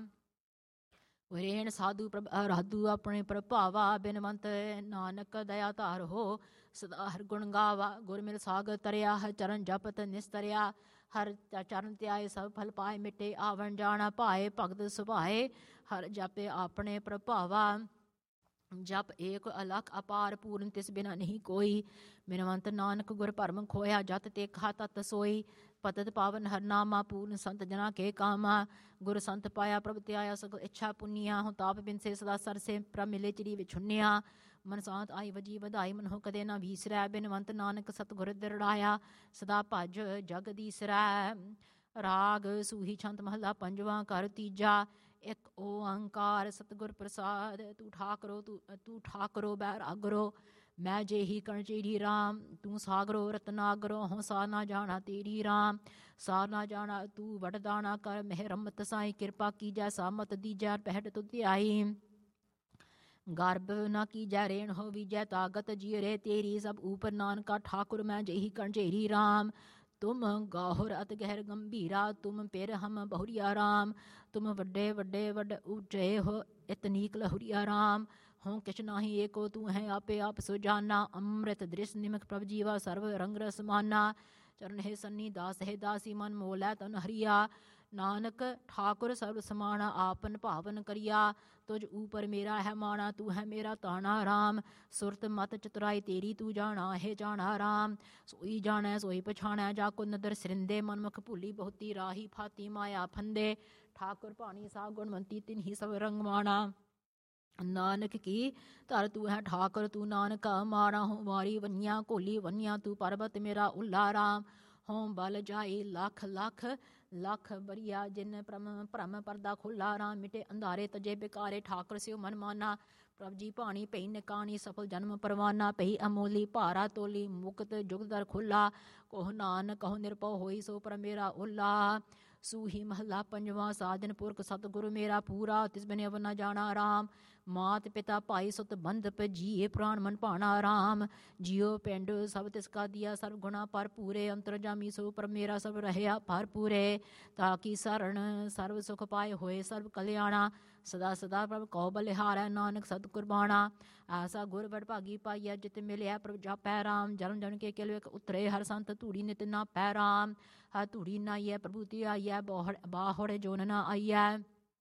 ਵਰੇਣ ਸਾਧੂ ਪ੍ਰਭ ਅਰਾਧੂ ਆਪਣੇ ਪ੍ਰਭਾਵਾ ਬਿਨਵੰਤ ਨਾਨਕ ਦਇਆ ਧਾਰ ਹੋ ਸਦਾ ਹਰ ਗੁਣ ਗਾਵਾ ਗੁਰ ਮਿਲ ਸਾਗਰ ਤਰਿਆ ਹਰ ਚਰਨ ਜਪਤ ਨਿਸਤਰਿਆ ਹਰ ਚਰਨ ਧਿਆਏ ਸਭ ਫਲ ਪਾਏ ਮਿਟੇ ਆਵਣ ਜਾਣਾ ਭਾਏ ਭਗਤ ਸੁਭਾਏ ਹਰ ਜਪੇ ਆਪਣੇ ਪ੍ਰਭਾਵਾ ਜਪ ਏਕ ਅਲਖ ਅਪਾਰ ਪੂਰਨ ਤਿਸ ਬਿਨਾ ਨਹੀਂ ਕੋਈ ਬਿਨਵੰਤ ਨਾਨਕ ਗੁਰ ਭਰਮ ਖੋਇਆ ਜਤ ਤੇ ਖਾ ਤਤ ਸੋਈ ਪਤਤ ਪਾਵਨ ਹਰ ਨਾਮਾ ਪੂਰਨ ਸੰਤ ਜਨਾ ਕੇ ਕਾਮਾ ਗੁਰ ਸੰਤ ਪਾਇਆ ਪ੍ਰਭ ਤੇ ਆਇਆ ਸਗਲ ਇੱਛਾ ਪੁੰਨੀਆ ਹੁਣ ਤਾਪ ਬਿਨਸੇ ਸਦਾ ਸਰਸੇ ਪ੍ਰਭ ਮਿਲੇ ਚਰੀ ਵਿਛੁੰਨਿਆ ਮਨ ਸਾਂਤ ਆਈ ਵਜੀ ਵਧਾਈ ਮਨ ਹੋ ਕਦੇ ਨਾ ਵੀਸਰੈ ਬਿਨਵੰਤ ਨਾਨਕ ਸਤਿਗੁਰ ਦਿਰੜਾਇਆ ਸਦਾ ਭਜ ਜਗ ਦੀਸਰੈ ਰਾਗ ਸੂਹੀ ਛੰਤ ਮਹਲਾ ਪੰਜਵਾਂ ਘਰ ਤੀਜਾ ਇੱਕ ਓੰਕਾਰ ਸਤਿਗੁਰ ਪ੍ਰਸਾਦ ਤੂੰ ਠਾਕਰੋ ਬੈਰ ਅਗਰੋ ਮੈਂ ਜੇਹੀ ਕਣ ਚੇਰੀ ਰਾਮ ਤੂੰ ਸਾਗਰੋ ਰਤਨਾਗਰੋ ਹੋਂ ਸਾਰ ਨਾ ਜਾਣਾ ਤੇਰੀ ਰਾਮ ਸਾਰ ਨਾ ਜਾਣਾ ਤੂੰ ਵਡਦਾਣਾ ਕਰ ਮਹਿ ਰਮਤ ਸਾਈ ਕਿਰਪਾ ਕੀਜੈ ਸਾਮਤ ਦੀਜੈ ਪਹਿਟ ਤੁ ਧਿਆਈ ਗਰਭ ਨਾ ਕੀਜੈ ਰੇਣ ਹੋ ਵਿਜੈ ਤਾਗਤ ਜੀਰੇ ਤੇਰੀ ਸਭ ਊਪਰ ਨਾਨਕਾ ਠਾਕੁਰ ਮੈਂ ਜੇਹੀ ਕਣ ਚੇਰੀ ਰਾਮ ਤੁਮ ਗਾਹੁਰ ਅਤ ਗਹਿਰ ਗੰਭੀਰਾ ਤੁਮ ਪਿਰ ਹਮ ਬਹੁਰੀਆ ਰਾਮ ਤੁਮ ਵੱਡੇ ਵੱਡੇ ਵੱਡ ਉੱਚੇ ਹੋ ਇਤਨੀਕ ਲਹੁਰੀਆ ਰਾਮ ਹੋਂ ਕਿਛ ਨਾਹੀ ਏਕੋ ਤੂੰ ਹੈ ਆਪੇ ਆਪ ਸੁਜਾਨਾ ਅੰਮ੍ਰਿਤ ਦ੍ਰਿਸ਼ ਨਿਮਕ ਪ੍ਰਭ ਜੀਵਾ ਸਰਵ ਰੰਗ ਰਸ ਮਾਨਾ ਚਰਨ ਹੈ ਸੰਨੀ ਦਾਸ ਹੈ ਦਾਸੀ ਮਨ ਮੋਲੈ ਤਨ ਹਰੀਆ ਨਾਨਕ ਠਾਕੁਰ ਸਰਬ ਸਮਾਣਾ ਆਪਨ ਭਾਵਨ ਕਰਿਆ ਤੁਝ ਊਪਰ ਮੇਰਾ ਹੈ ਮਾਣਾ ਤੂੰ ਹੈ ਮੇਰਾ ਤਾਣਾ ਰਾਮ ਸੁਰਤ ਮਤ ਚਤੁਰਾਈ ਤੇਰੀ ਤੂੰ ਜਾਣਾ ਹੈ ਜਾਣਾ ਰਾਮ ਸੋਈ ਜਾਣੈ ਸੋਈ ਪਛਾਣੈ ਜਾ ਕੋ ਨਦਰ ਸਰਿੰਦੇ ਮਨਮੁਖ ਭੁੱਲੀ ਬਹੁਤੀ ਰਾਹੀ ਫਾਤੀ ਮਾਇਆ ਫੰਦੇ ਠਾਕੁਰ ਭਾਣੀ ਸਾ ਗੁਣਵੰਤੀ ਤਿਨਹੀ ਸਭ ਰੰਗ ਮਾਣਾ ਨਾਨਕ ਕੀ ਧਰ ਤੂੰ ਹੈ ਠਾਕੁਰ ਤੂੰ ਨਾਨਕਾ ਮਾਣਾ ਹੋ ਵਾਰੀ ਵੰਨਿਆ ਘੋਲੀ ਵੰਨਿਆ ਤੂੰ ਪਰਬਤ ਮੇਰਾ ਉੱਲਾ ਰਾਮ ਹੋਂ ਬਲ ਜਾਈ ਲੱਖ ਲੱਖ ਲੱਖ ਬਰੀਆ ਜਿਨ ਭਰਮ ਪਰਦਾ ਖੁੱਲਾ ਰਾਮ ਮਿਟੇ ਅੰਧਾਰੇ ਤਜੇ ਬਿਕਾਰੇ ਠਾਕੁਰ ਸਿਓ ਮਨ ਮਾਨਾ ਪ੍ਰਭ ਜੀ ਭਾਣੀ ਪਈ ਨਿਕਾਣੀ ਸਫਲ ਜਨਮ ਪਰਵਾਨਾ ਪਈ ਅਮੋਲੀ ਭਾਰਾ ਤੋਲੀ ਮੁਕਤ ਜੁਗਦਰ ਖੁੱਲਾ ਕੋਹ ਨਾਨਕ ਕਹੋ ਨਿਰਭਉ ਹੋਈ ਸੋ ਪਰ ਮੇਰਾ ਉੱਲਾ ਸੂਹੀ ਮਹੱਲਾ ਪੰਜਵਾਂ ਸਾਜਨ ਪੁਰਖ ਸਤਿਗੁਰੂ ਮੇਰਾ ਪੂਰਾ ਤਿਸ ਬਿਨ ਅਵਰ ਨਾ ਜਾਣਾ ਰਾਮ ਮਾਤ ਪਿਤਾ ਭਾਈ ਸੁਤ ਬੰਧਪ ਜੀਏ ਪ੍ਰਾਣ ਮਨ ਭਾਣਾ ਰਾਮ ਜਿਉ ਪਿੰਡ ਸਭ ਤਿਸ ਕਾ ਦੀਆ ਸਰਬ ਗੁਣਾ ਪਰ ਪੂਰੇ ਅੰਤਰਜਾਮੀ ਸੋ ਪਰ ਮੇਰਾ ਸਭ ਰਹਿਆ ਪਰ ਪੂਰੇ ਤਾਂ ਕੀ ਸਰਣ ਸਰਬ ਸੁਖ ਪਾਏ ਹੋਏ ਸਰਬ ਕਲਿਆਣਾ ਸਦਾ ਸਦਾ ਪ੍ਰਭ ਕਉ ਬਲਿਹਾਰੈ ਨਾਨਕ ਸਤ ਕੁਰਬਾਣਾ ਐਸਾ ਗੁਰ ਵਡ ਭਾਗੀ ਪਾਈਐ ਜਿਤ ਮਿਲਿਆ ਪ੍ਰਭ ਜਾਪੈ ਰਾਮ ਜਨਮ ਜਨ ਕੇ ਕਿਲ ਇੱਕ ਉਤਰੇ ਹਰ ਸੰਤ ਧੂੜੀ ਨਿਤ ਨਾ ਪੈ ਰਾਮ ਹਰ ਧੂੜੀ ਨਾਈਐ ਪ੍ਰਭੂ ਤੇ ਆਈਐ ਬਾਹੜ ਜੋਨ ਨਾ ਆਈਐ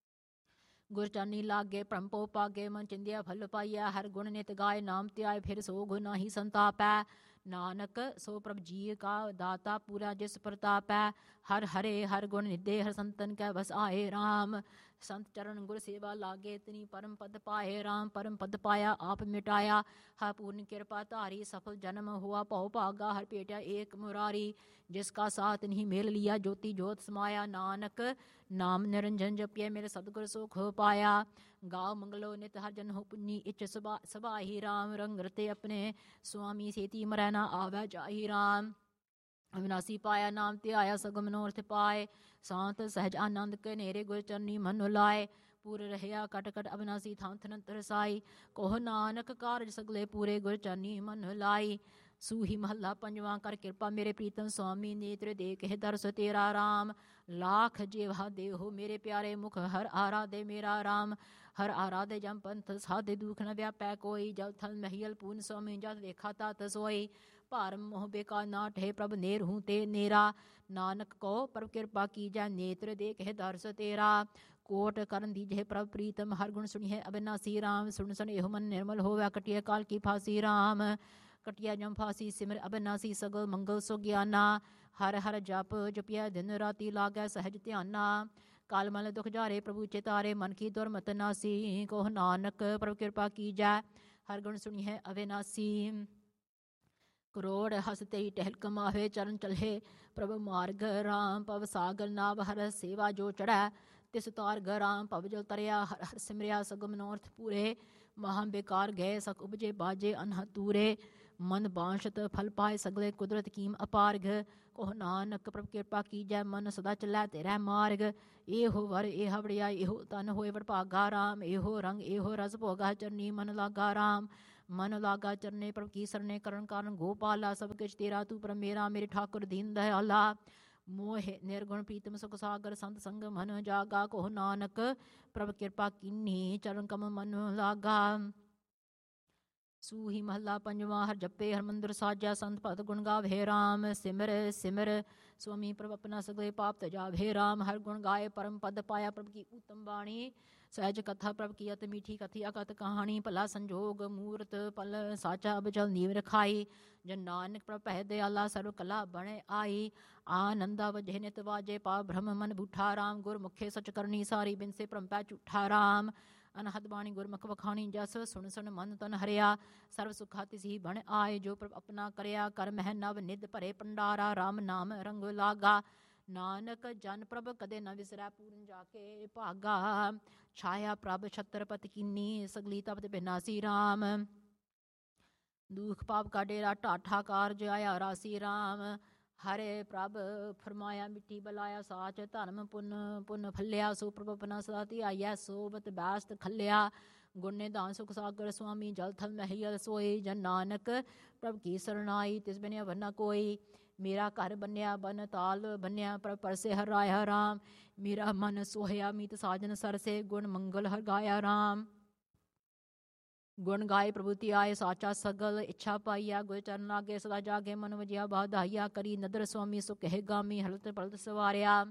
ਗੁਰ ਚਾਨੀ ਲਾਗੇ ਭ੍ਰਮਪੋ ਪਾਗੇ ਮਨ ਚਿੰਦਿਆ ਫਲ ਪਾਈਐ ਹਰ ਗੁਣ ਨਿਤ ਗਾਏ ਨਾਮ ਧਿਆਏ ਫਿਰ ਸੋ ਗੁਣ ਨਾਹੀ ਸੰਤਾਪੈ ਨਾਨਕ ਸੋ ਪ੍ਰਭ ਜੀ ਕਾ ਦਾਤਾ ਪੂਰਾ ਜਿਸ ਪ੍ਰਤਾਪੈ ਹਰ ਹਰੇ ਹਰ ਗੁਣ ਨਿਦੇ ਹਰ ਸੰਤਨ ਕੈ ਬਸ ਆਏ ਰਾਮ ਸੰਤ ਚਰਨ ਗੁਰ ਸੇਵਾ ਲਾਗੇ ਇਤਨੀ ਪਰਮ ਪਦ ਪਾਏ ਰਾਮ ਪਰਮ ਪਦ ਪਾਇਆ ਆਪ ਮਿਟਾਇਆ ਹਰ ਪੂਰਨ ਕਿਰਪਾ ਧਾਰੀ ਸਫਲ ਜਨਮ ਹੁਆ ਭਉ ਭਾਗਾ ਹਰ ਭੇਟਿਆ ਏਕ ਮੁਰਾਰੀ ਜਿਸ ਕਾ ਸਾਥ ਨਹੀਂ ਮੇਲ ਲਿਆ ਜੋਤੀ ਜੋਤ ਸਮਾਇਆ ਨਾਨਕ ਨਾਮ ਨਿਰੰਜਨ ਜਪਿਐ ਮੇਰੇ ਸਤਿਗੁਰ ਸੁਖ ਪਾਇਆ ਗਾਓ ਮੰਗਲੋ ਨਿਤ ਹਰ ਜਨ ਹੋ ਪੁੰਨੀ ਇਚ ਸਬਾਹੀ ਰਾਮ ਰੰਗ ਰਤੇ ਆਪਣੇ ਸੁਆਮੀ ਸੇਤੀ ਮਰੈ ਨਾ ਆਵੈ ਜਾਹੀ ਰਾਮ ਅਵਿਨਾਸੀ ਪਾਇਆ ਨਾਮ ਤੇ ਆਇਆ ਸਗਮ ਮਨੋਰਥ ਪਾਏ ਸਾਂਤ ਸਹਿਜ ਆਨੰਦ ਕੇ ਨੇਰੇ ਗੁਰ ਚਰਨੀ ਮਨ ਲਾਏ ਪੂਰ ਰਹਿਆ ਕਟ ਕਟ ਅਵਿਨਾਸੀ ਥਾਂ ਥਨੰਤਰ ਸਾਈ ਕੋਹ ਨਾਨਕ ਕਾਰਜ ਸਗਲੇ ਪੂਰੇ ਗੁਰ ਚਰਨੀ ਮਨ ਲਾਈ ਸੂਹੀ ਮਹੱਲਾ ਪੰਜਵਾਂ ਕਰ ਕਿਰਪਾ ਮੇਰੇ ਪ੍ਰੀਤਮ ਸੁਆਮੀ ਨੇਤਰ ਦੇ ਕਹਿ ਦਰਸ ਤੇਰਾ ਰਾਮ ਲਾਖ ਜੀਵਾ ਦੇਹੋ ਮੇਰੇ ਪਿਆਰੇ ਮੁਖ ਹਰ ਆਰਾਧੇ ਮੇਰਾ ਰਾਮ ਹਰ ਆਰਾਧੇ ਜਮ ਪੰਥ ਸਾਧੇ ਦੁਖ ਨ ਵਿਆਪੈ ਕੋਈ ਜਲ ਥਲ ਮਹੀਲ ਪੂਨ ਸੋਮੀ ਜਦ ਵੇਖਾ ਤਤ ਸੋਈ ਭਾਰ ਮੋਹ ਬੇਕਾ ਨਾ ਠੇ ਪ੍ਰਭ ਨੇਰ ਹੂੰ ਤੇ ਨੇਰਾ ਨਾਨਕ ਕੋ ਪ੍ਰਭ ਕਿਰਪਾ ਕੀਜੈ ਨੇਤਰ ਦੇ ਕਹਿ ਦਰਸ ਤੇਰਾ ਕੋਟ ਕਰਨ ਦੀਜੇ ਪ੍ਰਭ ਪ੍ਰੀਤਮ ਹਰ ਗੁਣ ਸੁਣੀਏ ਅਬਿਨਾਸੀ ਰਾਮ ਸੁਣ ਸੁਣ ਇਹੋ ਮਨ ਨਿਰਮਲ ਹੋਵੈ ਕਟਿਏ ਕਾਲ ਕੀ ਫਾਸੀ ਰਾਮ ਕਟਿਆ ਜਮ ਫਾਸੀ ਸਿਮਰ ਅਬਿਨਾਸੀ ਸਗਲ ਮੰਗਲ ਸੋ ਗਿਆਨਾ ਹਰ ਹਰ ਜਪ ਜਪਿਆ ਦਿਨ ਰਾਤੀ ਲਾਗੈ ਸਹਿਜ ਧਿਆਨਾ ਕਾਲ ਮਲ ਦੁਖ ਜਾਰੇ ਪ੍ਰਭੂ ਚਿਤਾਰੇ ਮਨ ਕੀ ਦੁਰਮਤ ਨਾਸੀ ਕੋਹ ਨਾਨਕ ਪ੍ਰਭ ਕਿਰਪਾ ਕੀਜੈ ਹਰ ਗੁਣ ਸੁਣੀਏ ਅਬਿਨਾਸੀ ਕਰੋੜ ਹਸ ਤੇਈ ਟਹਿਲ ਕਮਾਵੇ ਚਰਨ ਚਲਹੇ ਪ੍ਰਭ ਮਾਰਗ ਰਾਮ ਪਵ ਸਾਗਰ ਨਾਵ ਹਰ ਸੇਵਾ ਜੋ ਚੜ੍ਹੈ ਤਿਸ ਤਾਰ ਰਾਮ ਭਵ ਜਲ ਤਰਿਆ ਹਰ ਹਰ ਸਿਮਰਿਆ ਸਗਮ ਮਨੋਰਥ ਪੂਰੇ ਮਹਾਂ ਬੇਕਾਰ ਗਏ ਸਕ ਉਪਜੇ ਬਾਜੇ ਅਨਹ ਤੂਰੇ ਮਨ ਬਾਂਸ਼ਤ ਫਲ ਪਾਏ ਸਗਲੇ ਕੁਦਰਤ ਕੀਮ ਅਪਾਰਗ। ਕੋਹ ਨਾਨਕ ਪ੍ਰਭ ਕਿਰਪਾ ਕੀਜੈ ਮਨ ਸਦਾ ਚੱਲੈ ਤੇਰਾ ਮਾਰਗ। ਇਹੋ ਵਰ ਇਹ ਵੜਿਆਈ ਇਹੋ ਤਨ ਹੋਏ ਵਡਭਾਗਾ ਰਾਮ। ਇਹੋ ਰੰਗ ਇਹੋ ਰਸ ਭੋਗਾ ਚਰਨੀ ਮਨ ਲਾਗਾ ਰਾਮ। ਮਨ ਲਾਗਾ ਚਰਨੇ ਪ੍ਰਭ ਕੀ ਸਰਨੇ ਕਰਨ ਕਾਰਨ ਗੋਪਾਲਾ। ਸਭ ਕਿਛ ਤੇਰਾ ਤੂੰ ਪਰ ਮੇਰਾ ਮੇਰੇ ਠਾਕੁਰ ਦੀਨ ਦਇਆਲਾ। ਮੋਹਿ ਨਿਰਗੁਣ ਪ੍ਰੀਤਮ ਸੁਖ ਸਾਗਰ ਸੰਤ ਸੰਗ ਮਨ ਜਾਗਾ। ਕੋਹ ਨਾਨਕ ਪ੍ਰਭ ਕਿਰਪਾ ਕੀਨੀ ਚਰਨ ਕਮ ਮਨ ਲਾਗਾ। ਸੂਹੀ ਮਹੱਲਾ ਪੰਜਵਾਂ। ਹਰ ਜੱਪੇ ਹਰਮੰਦਰ ਸਾਜਾ ਸੰਤ ਭਗਤ ਗੁਣ ਗਾਵੇ ਰਾਮ। ਸਿਮਰ ਸਿਮਰ ਸੁਆਮੀ ਪ੍ਰਭ ਆਪਣਾ ਸਗਲੇ ਪਾਪ ਤਜਾਵੇ ਰਾਮ। ਹਰ ਗੁਣ ਗਾਏ ਪਰਮ ਪਦ ਪਾਇਆ ਪ੍ਰਭ ਕੀ ਉਤਮ ਬਾਣੀ। ਸਹਿਜ ਕਥਾ ਪ੍ਰਭ ਕੀ ਅਤ ਮੀਠੀ ਕਥੀ ਅਕਤ ਕਹਾਣੀ। ਭਲਾ ਸੰਜੋਗ ਮੂਰਤ ਪਲ ਸਾਚਾ ਅਬਜਲ ਨੀਵ ਰਖਾਈ। ਜਨ ਨਾਨਕ ਪ੍ਰਭ ਪਹਿ ਦਿਆਲਾ ਸਰਵ ਕਲਾ ਬਣੇ ਆਈ। ਆਨੰਦਾ ਵਜੇ ਨਿਤ ਵਾਜੇ ਪਾ ਬ੍ਰਹਮ ਮਨ ਬੂਠਾ ਰਾਮ। ਗੁਰਮੁਖੇ ਸਚ ਕਰਨੀ ਸਾਰੀ ਬਿਨਸੇ ਭਰਮ ਪੈ ਝੂਠਾ ਰਾਮ। ਅਨਹਦ ਬਾਣੀ ਗੁਰਮੁਖ ਵਖਾਣੀ ਜਸ ਸੁਣ ਸੁਣ ਮਨ ਤਨ ਹਰਿਆ। ਸਰਵ ਸੁਖਾ ਤਿਸੀ ਬਣ ਆਏ ਜੋ ਪ੍ਰਭ ਆਪਣਾ ਕਰਿਆ। ਕਰ ਮਹਿ ਨਵ ਨਿਧ ਭਰੇ ਭੰਡਾਰਾ ਰਾਮ ਨਾਮ ਰੰਗ ਲਾਗਾ। ਨਾਨਕ ਜਨ ਪ੍ਰਭ ਕਦੇ ਨ ਵਿਸਰੈ ਪੂਰਨ ਜਾ ਕੇ ਭਾਗਾ। ਛਾਇਆ ਪ੍ਰਭ ਛਤਰਪਤ ਕੀਨੀ ਸਗਲੀ ਤਪਤ ਬਿਨਾਸੀ ਰਾਮ। ਦੁਖ ਪਾਪ ਕਾ ਡੇਰਾ ਢਾਠਾ ਕਾਰਜ ਆਇਆ ਰਾਸੀ ਰਾਮ। ਹਰੇ ਪ੍ਰਭ ਫਰਮਾਇਆ ਮਿੱਟੀ ਬਲਾਇਆ ਸਾਚ। ਧਰਮ ਪੁੰਨ ਪੁੰਨ ਫਲਿਆ ਸੋ ਪ੍ਰਭ ਆਪਣਾ ਸਦਾ ਧਿਆਈਐ। ਸੋਬਤ ਬੈਸਤ ਖਲਿਆ ਗੁਣ ਨਿਧਾਨ ਸੁਖ ਸਾਗਰ ਸੁਆਮੀ ਜਲ ਥਲ ਮਹੀਲ ਸੋਈ। ਜਨ ਨਾਨਕ ਪ੍ਰਭ ਕੀ ਸਰਨਾਈ ਤਿਸ ਬਿਨਿਆ ਵਰਨਾ ਕੋਈ। ਮੇਰਾ ਘਰ ਬੰਨਿਆ ਬਨ ਤਾਲ ਬੰਨਿਆ ਪ੍ਰਭ ਪਰਸੇ ਹਰ ਰਾਇਆ ਰਾਮ। ਮੇਰਾ ਮਨ ਸੋਹਿਆ ਮੀਤ ਸਾਜਨ ਸਰਸੇ ਗੁਣ ਮੰਗਲ ਹਰ ਗਾਇਆ ਰਾਮ। ਗੁਣ ਗਾਏ ਪ੍ਰਭੂ ਧਿਆਏ ਸਾਚਾ ਸਗਲ ਇੱਛਾ ਪਾਈਆ। ਗੁਰ ਚਰਨ ਲਾਗੇ ਸਦਾ ਜਾਗੇ ਮਨ ਵਜਿਆ ਬਾਧਾਈਆ। ਕਰੀ ਨਦਰ ਸੁਆਮੀ ਸੁ ਕਹਿ ਗਾਮੀ ਹਲਤ ਪਲਤ ਸਵਾਰਿਆ।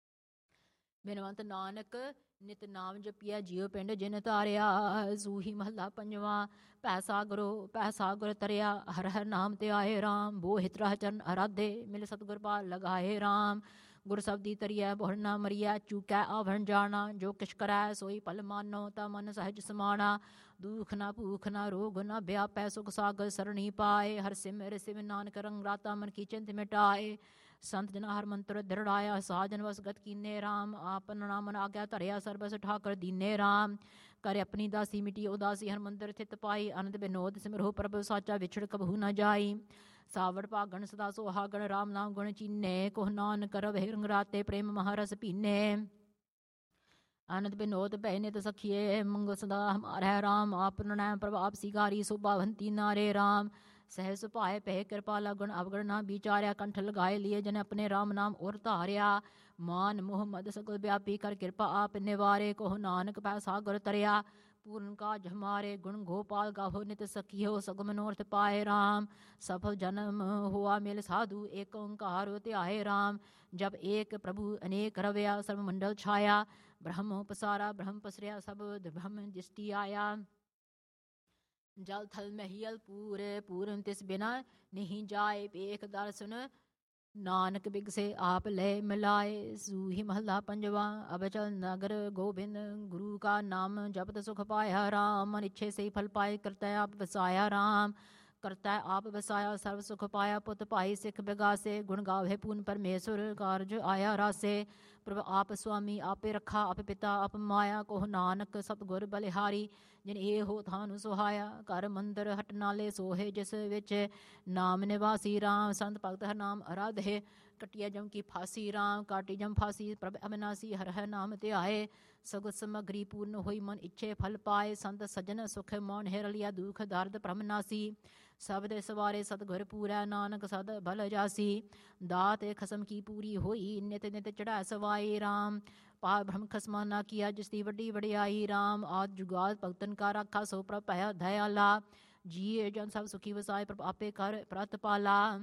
ਬਿਨਵੰਤ ਨਾਨਕ ਨਿਤ ਨਾਮ ਜਪਿਆ ਜੀਉ ਪਿੰਡ ਜਿਨ ਧਾਰਿਆ। ਸੂਹੀ ਮਹੱਲਾ ਪੰਜਵਾਂ। ਭੈ ਸਾਗਰ ਤਰਿਆ ਹਰ ਹਰ ਨਾਮ ਤੇ ਆਏ ਰਾਮ। ਬੋ ਹਿਤ ਰਹ ਚਰਨ ਅਰਾਧੇ ਮਿਲ ਸਤਿਗੁਰ ਪਾਰ ਲਗਾਏ ਰਾਮ। ਗੁਰ ਸਬਦੀ ਤਰੀਐ ਬਹੁੜ ਨਾ ਮਰੀਐ। ਚੂਕੈ ਆਵਣ ਜਾਣਾ ਜੋ ਕਿਛ ਕਰੈ ਸੋਈ ਭਲ ਮਾਨੋ। ਤਾ ਮਨ ਸਹਿਜ ਸਮਾਣਾ ਦੁਖ ਨਾ ਭੂਖ ਨਾ ਰੋਗ ਨਾ ਵਿਆਪੈ। ਸੁਖ ਸਾਗਰ ਸਰਣੀ ਪਾਏ ਹਰ ਸਿਮਰ ਸਿਵ ਨਾਨਕ ਰੰਗ ਰਾਤਾ ਮਨ ਕੀ ਚਿੰਤ ਮਿਟਾਏ। ਸੰਤ ਜਨਾ ਹਰ ਮੰਤਰ ਦ੍ਰਿੜਾਇਆ ਸਾਜਨ ਵਸਗਤ ਕੀਨੇ ਰਾਮ। ਆਪਨ ਨਾਮਨ ਆਗਿਆ ਧਰਿਆ ਸਰਬਸ ਠਾਕਰ ਦੀਨੇ ਰਾਮ। ਕਰੇ ਆਪਣੀ ਦਾਸੀ ਮਿਟੀ ਉਦਾਸੀ ਹਰ ਮੰਦਰ ਥਿਤ ਪਾਈ। ਅਨੰਦ ਬਿਨੋਦ ਸਿਮਰੋ ਪ੍ਰਭ ਸਾਚਾ ਵਿਛੜ ਕਬਹੂ ਨਾ ਜਾਈ। ਸਾਵੜ ਭਾਗਣ ਸਦਾ ਸੁਹਾਗਣ ਰਾਮ ਨਾਮ ਗੁਣ ਚੀਨੇ। ਕੋਹ ਨਾਨਕ ਰਵਹਿ ਰੰਗ ਰਾਤੇ ਪ੍ਰੇਮ ਮਹਾਰਸ ਪੀਨੇ। ਆਨੰਦ ਬਿਨੋਦ ਭੈ ਨਿਤ ਸਖੀਏ ਮੰਗ ਸਦਾ ਹਮਾਰੈ ਰਾਮ। ਆਪ ਨੈ ਪ੍ਰਭ ਆਪ ਸਿਗਾਰੀ ਸੋ ਪਾਵੰਤੀ ਨਾਰੇ ਰਾਮ। ਸਹਿ ਸੁਭਾਏ ਪਹਿ ਕਿਰਪਾਲਾ ਗੁਣ ਅਵਗਣ ਨਾ ਵਿਚਾਰਿਆ। ਕੰਠ ਲਗਾਏ ਲਿਏ ਜਨ ਆਪਣੇ ਰਾਮ ਨਾਮ ਔਰ ਧਾਰਿਆ। ਮਾਨ ਮੋਹ ਮਦ ਸਗਲ ਵਿਆਪੀ ਕਰ ਕਿਰਪਾ ਆਪ ਨਿਵਾਰੇ। ਕੋਹ ਨਾਨਕ ਭੈ ਸਾਗਰ ਤਰਿਆ ਪੂਰਨ ਕਾਜ ਹਮਾਰੇ। ਗੁਣ ਗੋਪਾਲ ਗਾਵੋ ਨਿਤ ਸਖੀਓ ਸਗ ਮਨੋਰਥ ਪਾਏ ਰਾਮ। ਸਫਲ ਜਨਮ ਹੋਆ ਮਿਲ ਸਾਧੂ ਏਕ ਓੰਕਾਰ ਧਿਆਏ ਰਾਮ। ਜਬ ਏਕ ਪ੍ਰਭੂ ਅਨੇਕ ਰਵਿਆ ਸਰਬ ਮੰਡਲ ਛਾਇਆ। ਬ੍ਰਹਮ ਪਸਾਰਾ ਬ੍ਰਹਮ ਪਸਰਿਆ ਸਭ ਬ੍ਰਹਮ ਦਿਸਟੀ ਆਇਆ। ਜਲ ਥਲ ਮਹੀਲ ਪੂਰੇ ਪੂਰਨ ਤਿਸ ਬਿਨਾ ਨਹੀਂ ਜਾਏ। ਵੇਖ ਦਰਸ਼ਨ ਨਾਨਕ ਬਿਗਸੇ ਆਪ ਲੈ ਮਿਲਾਏ। ਸੂਹੀ ਮਹੱਲਾ ਪੰਜਵਾਂ। ਅਬਚਲ ਨਗਰ ਗੋਬਿੰਦ ਗੁਰੂ ਕਾ ਨਾਮ ਜਪਤ ਸੁਖ ਪਾਇਆ ਰਾਮ। ਮਨ ਇੱਛੇ ਸੇ ਫਲ ਪਾਏ ਕਰਤੈ ਆਪ ਵਸਾਇਆ ਰਾਮ। ਕਰਤੈ ਆਪ ਵਸਾਇਆ ਸਰਬ ਸੁਖ ਪਾਇਆ। ਪੁੱਤ ਭਾਈ ਸਿੱਖ ਬਿਗਾਸੇ ਗੁਣ ਗਾਵੇ ਪੂਰਨ ਪਰਮੇਸ਼ਵਰ ਕਾਰਜ ਆਇਆ ਰਾਸੇ। ਪ੍ਰਭ ਆਪ ਸੁਆਮੀ ਆਪੇ ਰੱਖਾ ਆਪ ਪਿਤਾ ਆਪ ਮਾਇਆ। ਕੋਹ ਨਾਨਕ ਸਤਿਗੁਰ ਬਲਿਹਾਰੀ ਜਿਨ ਇਹੋ ਥਾਨੁ ਸੁਹਾਇਆ। ਘਰ ਮੰਦਰ ਹਟ ਨਾਲੇ ਸੋਹੇ ਜਿਸ ਵਿੱਚ ਨਾਮ ਨਿਵਾਸੀ ਰਾਮ। ਸੰਤ ਭਗਤ ਹਰ ਨਾਮ ਅਰਾਧੇ ਕਟਿਆ ਜਮ ਕੀ ਫਾਸੀ ਰਾਮ। ਕਾਟੀ ਜਮ ਫਾਸੀ ਪ੍ਰਭ ਅਬਿਨਾਸੀ ਹਰ ਹਰ ਨਾਮ ਧਿਆਏ। ਸਗਲ ਸਮਗਰੀ ਪੂਰਨ ਹੋਈ ਮਨ ਇੱਛੇ ਫਲ ਪਾਏ। ਸੰਤ ਸਜਨ ਸੁਖ ਮੋਨ ਹਿਰ ਲਿਆ ਦੁਖ ਦਰਦ ਭ੍ਰਮ ਨਾਸੀ। ਸਬਦ ਸਵਾਰੇ ਸਤਿਗੁਰ ਪੂਰੈ ਨਾਨਕ ਸਦ ਭਲ ਜਾਸੀ। ਦਾਤ ਖਸਮ ਕੀ ਪੂਰੀ ਹੋਈ ਨਿਤ ਨਿਤ ਚੜ੍ਹੈ ਸਵਾਈ ਰਾਮ। ਪਾਰ ਬ੍ਰਹਮ ਖਸਮਾ ਨਾ ਕੀਆ ਜਿਸ ਦੀ ਵੱਡੀ ਵਡਿਆਈ ਰਾਮ। ਆਦ ਜੁਗਾਦ ਭਗਤਨ ਕਾ ਰਾਖਾ ਸੋ ਪ੍ਰਭ ਭਇਆ ਦਇਆਲਾ। ਜੀਏ ਜਨ ਸਭ ਸੁਖੀ ਵਸਾਏ ਪ੍ਰਭ ਆਪੇ ਕਰ ਪ੍ਰਤ ਪਾਲਾ।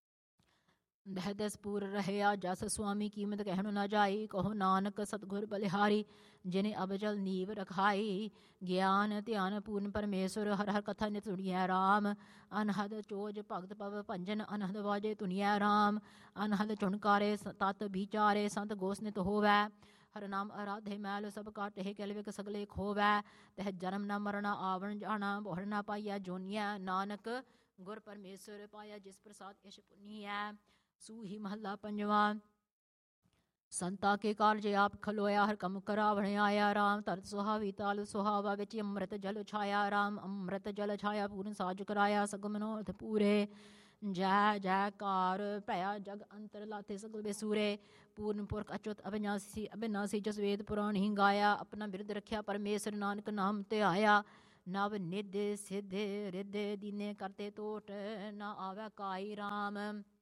ਦਹਿ ਦਸ ਪੂਰ ਰਹਿਆ ਜਸ ਸੁਆਮੀ ਕੀਮਤ ਕਹਿਣ ਨਾ ਜਾਈ। ਕਹੋ ਨਾਨਕ ਸਤਿਗੁਰ ਬਲਿਹਾਰੀ ਜਿਨੇ ਅਬਜਲ ਨੀਵ ਰਖਾਈ। ਗਿਆਨ ਧਿਆਨ ਪੂਰਨ ਪਰਮੇਸ਼ਵਰ ਹਰ ਹਰ ਕਥਾ ਨਿਤ ਸੁਣੀਐ ਰਾਮ। ਅਨਹਦ ਚੋਜ ਭਗਤ ਪਵ ਭੰਜਨ ਅਨਹਦ ਵਾਜੇ ਧੁਨੀਐ ਰਾਮ। ਅਨਹਦ ਚੁਣਕਾਰੇ ਤਤ ਵਿਚਾਰੇ ਸੰਤ ਗੋਸ ਨਿਤ ਹੋਵੈ। ਹਰ ਨਾਮ ਅਰਾਧੇ ਮੈਲ ਸਭ ਕਾਟੇ ਕਲ ਵਿਕ ਸਗਲੇ ਖੋਵੈ। ਤਹ ਜਨਮ ਨਾ ਮਰਨਾ ਆਵਣ ਜਾਣਾ ਬਹੁੜ ਨਾ ਪਾਈਐ ਜੋਨੀਐ। ਨਾਨਕ ਗੁਰ ਪਰਮੇਸ਼ਵਰ ਪਾਇਆ ਜਿਸ ਪ੍ਰਸਾਦ ਇਸ਼ ਪੁੰਨੀਐ। ਸੂਹੀ ਮਹੱਲਾ ਪੰਜਵਾਂ। ਸੰਤਾ ਕੇ ਕਾਰਜ ਆਪ ਖਲੋਇਆ, ਹਰ ਕੰਮ ਕਰਾਵਣ ਆਇਆ ਰਾਮ। ਤਰਤ ਸੁਹਾਵੀ ਤਾਲ ਸੁਹਾਵਾ, ਵਿੱਚ ਅੰਮ੍ਰਿਤ ਜਲ ਛਾਇਆ ਰਾਮ। ਅੰਮ੍ਰਿਤ ਜਲ ਛਾਇਆ ਪੂਰਨ ਸਾਜ ਕਰਾਇਆ, ਸਗਲ ਮਨੋਰਥ ਪੂਰੇ। ਜੈ ਜੈਕਾਰ ਭਇਆ ਜਗ ਅੰਤਰ, ਲਾਥੇ ਸਗਲ ਬੇਸੂਰੇ। ਪੂਰਨ ਪੁਰਖ ਅਚੁੱਤ ਅਬਿਨਾਸੀ ਜਸ ਵੇਦ ਪੁਰਾਣ ਹੀ ਗਾਇਆ। ਆਪਣਾ ਬਿਰਦ ਰੱਖਿਆ ਪਰਮੇਸ਼ਰ, ਨਾਨਕ ਨਾਮ ਤੇ ਆਇਆ। ਨਵ ਨਿਧ ਸਿਧ ਰਿਧ ਦੀਨੇ ਕਰਤੇ ਤੋਟ, ਨਾ ਆਵੈ ਕਾਈ ਰਾਮ।